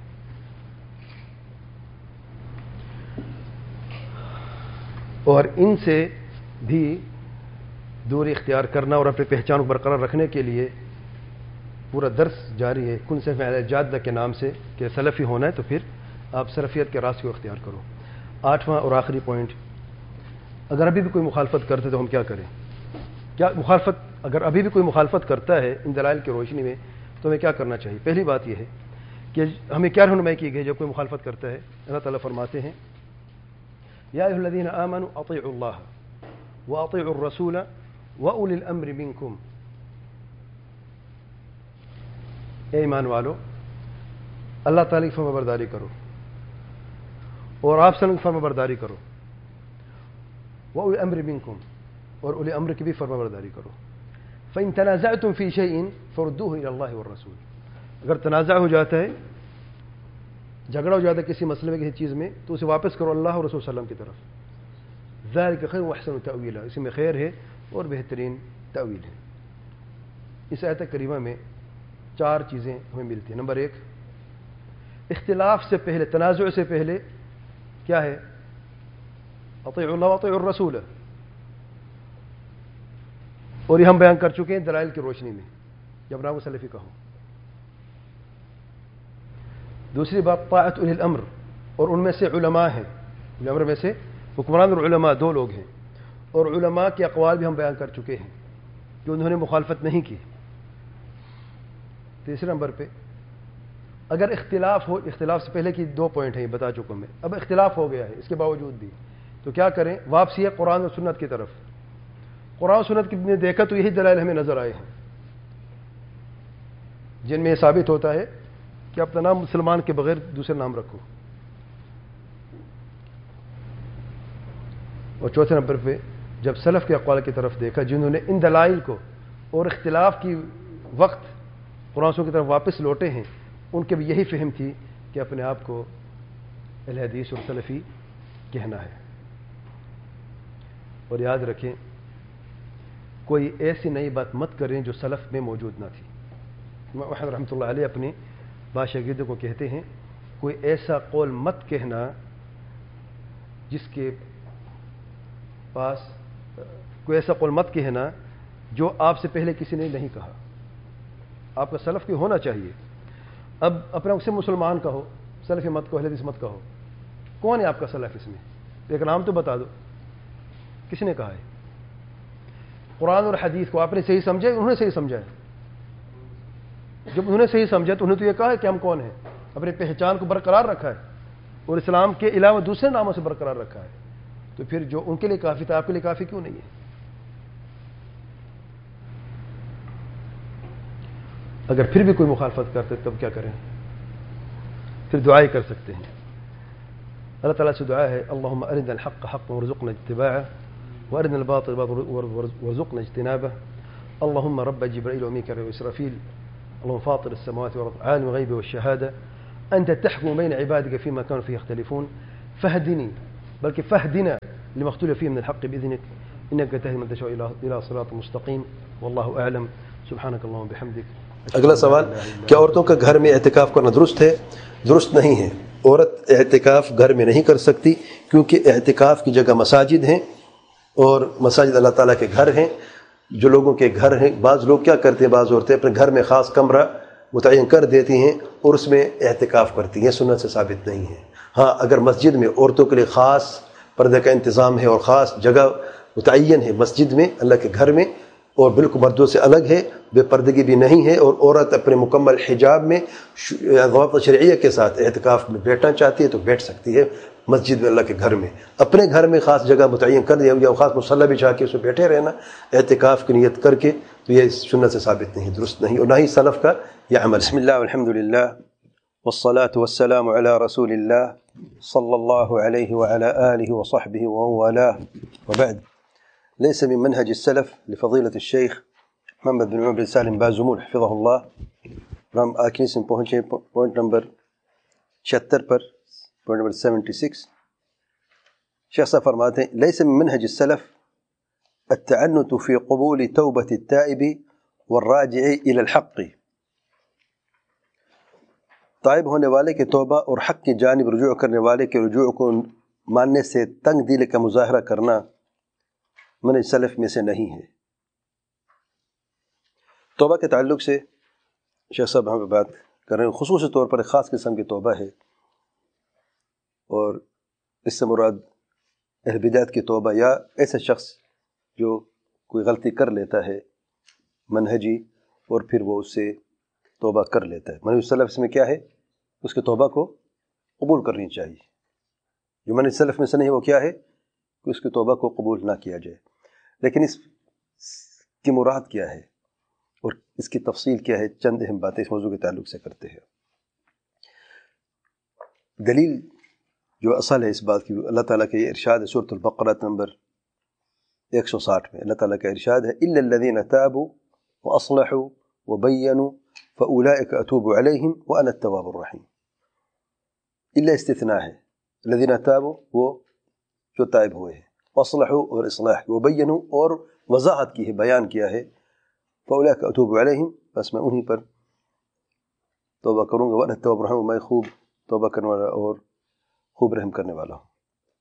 اور ان سے بھی دوری اختیار کرنا اور اپنی پہچان کو برقرار رکھنے کے لیے پورا درس جاری ہے کن سے فعل جادہ کے نام سے کہ سلفی ہونا ہے تو پھر آپ سلفیت کے راستے کو اختیار کرو. آٹھواں اور آخری پوائنٹ، اگر ابھی بھی کوئی مخالفت کرتے تو ہم کیا کریں؟ کیا مخالفت، اگر ابھی بھی کوئی مخالفت کرتا ہے ان دلائل کی روشنی میں تو ہمیں کیا کرنا چاہیے؟ پہلی بات یہ ہے کہ ہمیں کیا رہنمائی کی گئی جب کوئی مخالفت کرتا ہے؟ اللہ تعالیٰ فرماتے ہیں یا ایھا الذین آمنوا اطیعوا اللہ واطیعوا الرسول واولی الامر منکم. اے ایمان والو، اللہ تعالیٰ کی فرما برداری کرو اور آپ کی فرما برداری کرو، واولی الامر منکم، اور اولی امر کی بھی فرما برداری کرو. فإن تنازعتم فی شیء فردوه الی اللہ والرسول. اگر تنازع ہو جاتا ہے، جھگڑا ہو جاتا ہے کسی مسئلے میں، کسی چیز میں، تو اسے واپس کرو اللہ اور رسول صلی اللہ علیہ وسلم کی طرف. ذالک خیر واحسن تأویلا، اس میں خیر ہے اور بہترین تأویل ہے. اس آیت کریمہ میں چار چیزیں ہمیں ملتی ہیں. نمبر ایک، اختلاف سے پہلے، تنازع سے پہلے کیا ہے؟ اطیعوا اللہ واطیعوا الرسول، اور یہ ہم بیان کر چکے ہیں دلائل کی روشنی میں جب نام سلفی کہو. دوسری بات طاعت اولی الامر، اور ان میں سے علماء ہیں، اولی الامر میں سے حکمران اور علماء دو لوگ ہیں، اور علماء کے اقوال بھی ہم بیان کر چکے ہیں کہ انہوں نے مخالفت نہیں کی. تیسرے نمبر پہ اگر اختلاف ہو، اختلاف سے پہلے کی دو پوائنٹ ہیں یہ بتا چکا میں، اب اختلاف ہو گیا ہے اس کے باوجود بھی، تو کیا کریں؟ واپسی ہے قرآن اور سنت کی طرف. قرآن و سنت نے دیکھا تو یہی دلائل ہمیں نظر آئے ہیں جن میں یہ ثابت ہوتا ہے کہ اپنا نام مسلمان کے بغیر دوسرے نام رکھو. اور چوتھے نمبر پہ جب سلف کے اقوال کی طرف دیکھا جنہوں نے ان دلائل کو اور اختلاف کی وقت قرآن سنت کی طرف واپس لوٹے ہیں، ان کے بھی یہی فہم تھی کہ اپنے آپ کو اہل حدیث اور سلفی کہنا ہے. اور یاد رکھیں کوئی ایسی نئی بات مت کریں جو سلف میں موجود نہ تھی. امام احمد رحمۃ اللہ علیہ اپنے بعض شاگردوں کو کہتے ہیں کوئی ایسا قول مت کہنا جس کے پاس، کوئی ایسا قول مت کہنا جو آپ سے پہلے کسی نے نہیں کہا. آپ کا سلف کی ہونا چاہیے. اب اپنا اسے مسلمان کہو، سلفی مت کہو، اہل حدیث مت کہو. کون ہے آپ کا سلف اس میں؟ ایک نام تو بتا دو، کس نے کہا ہے؟ قرآن اور حدیث کو آپ نے صحیح سمجھا، انہوں نے صحیح سمجھا ہے. جب انہوں نے صحیح سمجھا تو انہوں نے تو یہ کہا ہے کہ ہم کون ہیں، اپنی پہچان کو برقرار رکھا ہے اور اسلام کے علاوہ دوسرے ناموں سے برقرار رکھا ہے. تو پھر جو ان کے لیے کافی تھا آپ کے لیے کافی کیوں نہیں ہے؟ اگر پھر بھی کوئی مخالفت کرتے تب کیا کریں؟ پھر دعائیں کر سکتے ہیں. اللہ تعالیٰ سے دعا ہے اللہم ارنا الحق حقا وارزقنا اتباعه وارنا الباطل باطلا وارزقنا اجتنابه. اللهم رب جبرائيل وميكائيل وإسرافيل اللهم فاطر السماوات والأرض عالم الغيب والشهادة أنت تحكم بين عبادك فيما كانوا فيه يختلفون فاهدني بلکہ فہدنا لما اختلف فيه من الحق بإذنك إنك تهدي من تشاء إلى صراط مستقيم والله أعلم سبحانك اللهم وبحمدك. اگلا سوال، کیا عورتوں کا گھر میں اعتکاف کرنا درست ہے؟ درست نہیں ہے. عورت اعتکاف گھر میں نہیں کر سکتی، کیونکہ اعتکاف کی جگہ مساجد ہیں اور مساجد اللہ تعالیٰ کے گھر ہیں. جو لوگوں کے گھر ہیں، بعض لوگ کیا کرتے ہیں، بعض عورتیں اپنے گھر میں خاص کمرہ متعین کر دیتی ہیں اور اس میں اعتکاف کرتی ہیں. سنت سے ثابت نہیں ہے. ہاں اگر مسجد میں عورتوں کے لیے خاص پردے کا انتظام ہے اور خاص جگہ متعین ہے مسجد میں، اللہ کے گھر میں، اور بالکل مردوں سے الگ ہے، بے پردگی بھی نہیں ہے، اور عورت اپنے مکمل حجاب میں ضوابط شرعیہ کے ساتھ اعتکاف میں بیٹھنا چاہتی ہے تو بیٹھ سکتی ہے مسجد میں، اللہ کے گھر میں. اپنے گھر میں خاص جگہ متعین کر دیا یا خاص مصلی بچھا کے اس میں بیٹھے رہنا اعتکاف کی نیت کر کے، تو یہ سنت سے ثابت نہیں، درست نہیں، اور نہ ہی سلف کا یہ عمل. بسم اللہ والحمد للہ والصلاة والسلام على رسول اللہ صلی اللہ علیہ وعلى آلہ وصحبہ ومن والاه وبعد. ليس من منهج السلف لفضيلة الشيخ محمد بن عمر بن سالم بازمول حفظه الله. ہم آخری سے پہنچے پوائنٹ نمبر 76 پر، پوائنٹ نمبر 76. شیخ صاحب فرماتے ہیں ليس من منهج السلف التعنت في قبول توبة التائب والراجع إلى الحق. تائب ہونے والے کے توبہ اور حق کی جانب رجوع کرنے والے کے رجوع کو ماننے سے تنگ دل کا مظاہرہ کرنا منہج سلف میں سے نہیں ہے. توبہ کے تعلق سے شیخ صاحب ہم بات کر رہے ہیں، خصوصی طور پر ایک خاص قسم کی توبہ ہے، اور اس سے مراد اہل بدعت کی توبہ یا ایسا شخص جو کوئی غلطی کر لیتا ہے منہجی اور پھر وہ اس سے توبہ کر لیتا ہے. منہج سلف اس میں کیا ہے؟ اس کی توبہ کو قبول کرنی چاہیے. جو منہج سلف میں سے نہیں وہ کیا ہے کہ اس کی توبہ کو قبول نہ کیا جائے. لیکن اس کی مراد کیا ہے اور اس کی تفصیل کیا ہے، چند اہم باتیں اس موضوع کے تعلق سے کرتے ہیں. دلیل جو اصل ہے اس بات کی، اللہ تعالیٰ کا یہ ارشاد ہے سورۃ البقرہ نمبر 160 میں. اللہ تعالیٰ کا ارشاد ہے الا الذين تابوا واصلحوا وبينوا فاولئك اتوب عليهم وانا التواب الرحیم. الا استثناء ہے، الذين تابوا وہ جو تائب ہوئے ہیں، واصلحوا اور اصلاح، وبینوا اور وضاحت کی ہے، بیان کیا ہے، فاولئک اتوب علیہم بس میں انہی پر توبہ کروں گا، وانا التواب الرحیم میں خوب توبہ کرنے والا اور خوب رحم کرنے والا ہوں.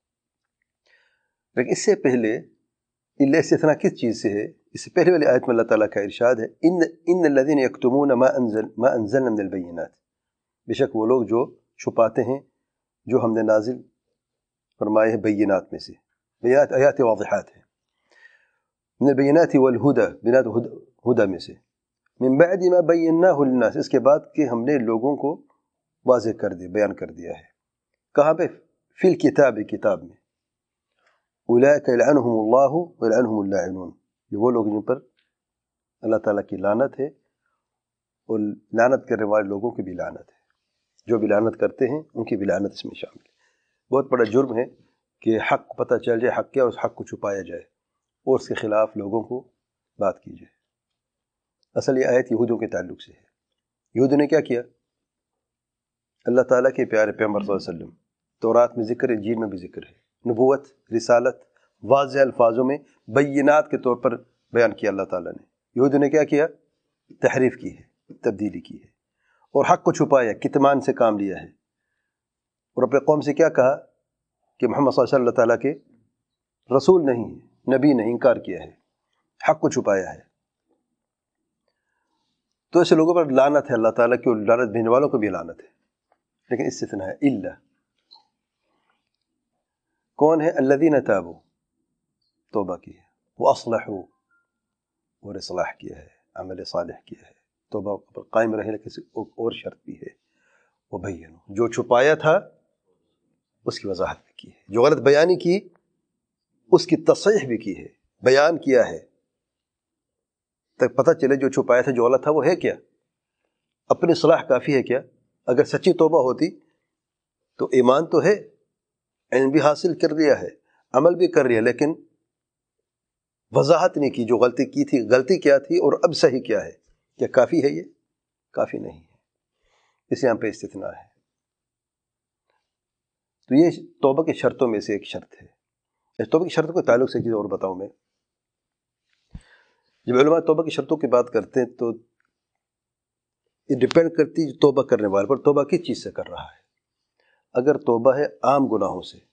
لیکن اس سے پہلے الا استثناء کس چیز سے ہے؟ اس سے پہلے والی آیت میں اللہ تعالیٰ کا ارشاد ہے ان الذین یکتمون ما انزلنا من البینات. بے شک وہ لوگ جو چھپاتے ہیں جو ہم نے نازل فرمائے ہیں بینات میں سے. بینات آیات واضحات ہیں، من البینات والہدى، بینات ہدى میں سے، من بعد ما بیناہ للناس، اس کے بعد کہ ہم نے لوگوں کو واضح کر دیا، بیان کر دیا ہے. کہاں پہ؟ فی الکتاب، کتاب میں. اولئک یلعنہم اللہ ویلعنہم اللاعنون، یہ وہ لوگ جن پر اللہ تعالیٰ کی لعنت ہے اور لعنت کرنے والے لوگوں کی بھی لعنت ہے. جو بھی لعنت کرتے ہیں ان کی بھی لعنت اس میں شامل ہے. بہت بڑا جرم ہے کہ حق پتہ چل جائے، حق کیا، اس حق کو چھپایا جائے اور اس کے خلاف لوگوں کو بات کی جائے. اصل یہ آیت یہودوں کے تعلق سے ہے. یہودوں نے کیا کیا؟ اللہ تعالیٰ کے پیارے پیغمبر صلی اللہ علیہ وسلم، تورات میں ذکر ہے، انجیل میں بھی ذکر ہے، نبوت، رسالت واضح الفاظوں میں بینات کے طور پر بیان کیا اللہ تعالیٰ نے. یہودوں نے کیا کیا؟ تحریف کی ہے، تبدیلی کی ہے اور حق کو چھپایا، کتمان سے کام لیا ہے، اور اپنے قوم سے کیا کہا کہ محمد صلی اللہ علیہ وسلم اللہ تعالیٰ کے رسول نہیں ہے، نبی نہیں، انکار کیا ہے، حق کو چھپایا ہے. تو ایسے لوگوں پر لعنت ہے اللہ تعالیٰ کی، اور لعنت بھیجنے والوں کو بھی لعنت ہے. لیکن استثناء ہے، الا کون ہے؟ الذین تابوا، توبہ کی ہے، واصلحوا اور اصلاح کیا ہے، عمل صالح کیا ہے، توبہ پر قائم رہے. لیکن اور شرط بھی ہے، وبینوا، جو چھپایا تھا اس کی وضاحت بھی کی ہے، جو غلط بیانی کی اس کی تصحیح بھی کی ہے، بیان کیا ہے تک پتہ چلے جو چھپایا تھا، جو غلط تھا وہ ہے کیا. اپنی اصلاح کافی ہے کیا؟ اگر سچی توبہ ہوتی تو ایمان تو ہے، علم بھی حاصل کر لیا ہے، عمل بھی کر لیا، لیکن وضاحت نہیں کی جو غلطی کی تھی، غلطی کیا تھی اور اب صحیح کیا ہے. کیا کافی ہے؟ یہ کافی نہیں ہے. اس یہاں پہ استثناء ہے. تو یہ توبہ کی شرطوں میں سے ایک شرط ہے. اس توبہ کی شرط کو تعلق سے ایک چیز اور بتاؤں میں. جب علماء توبہ کی شرطوں کی بات کرتے ہیں تو یہ ڈپینڈ کرتی ہے توبہ کرنے والے پر توبہ کس چیز سے کر رہا ہے. اگر توبہ ہے عام گناہوں سے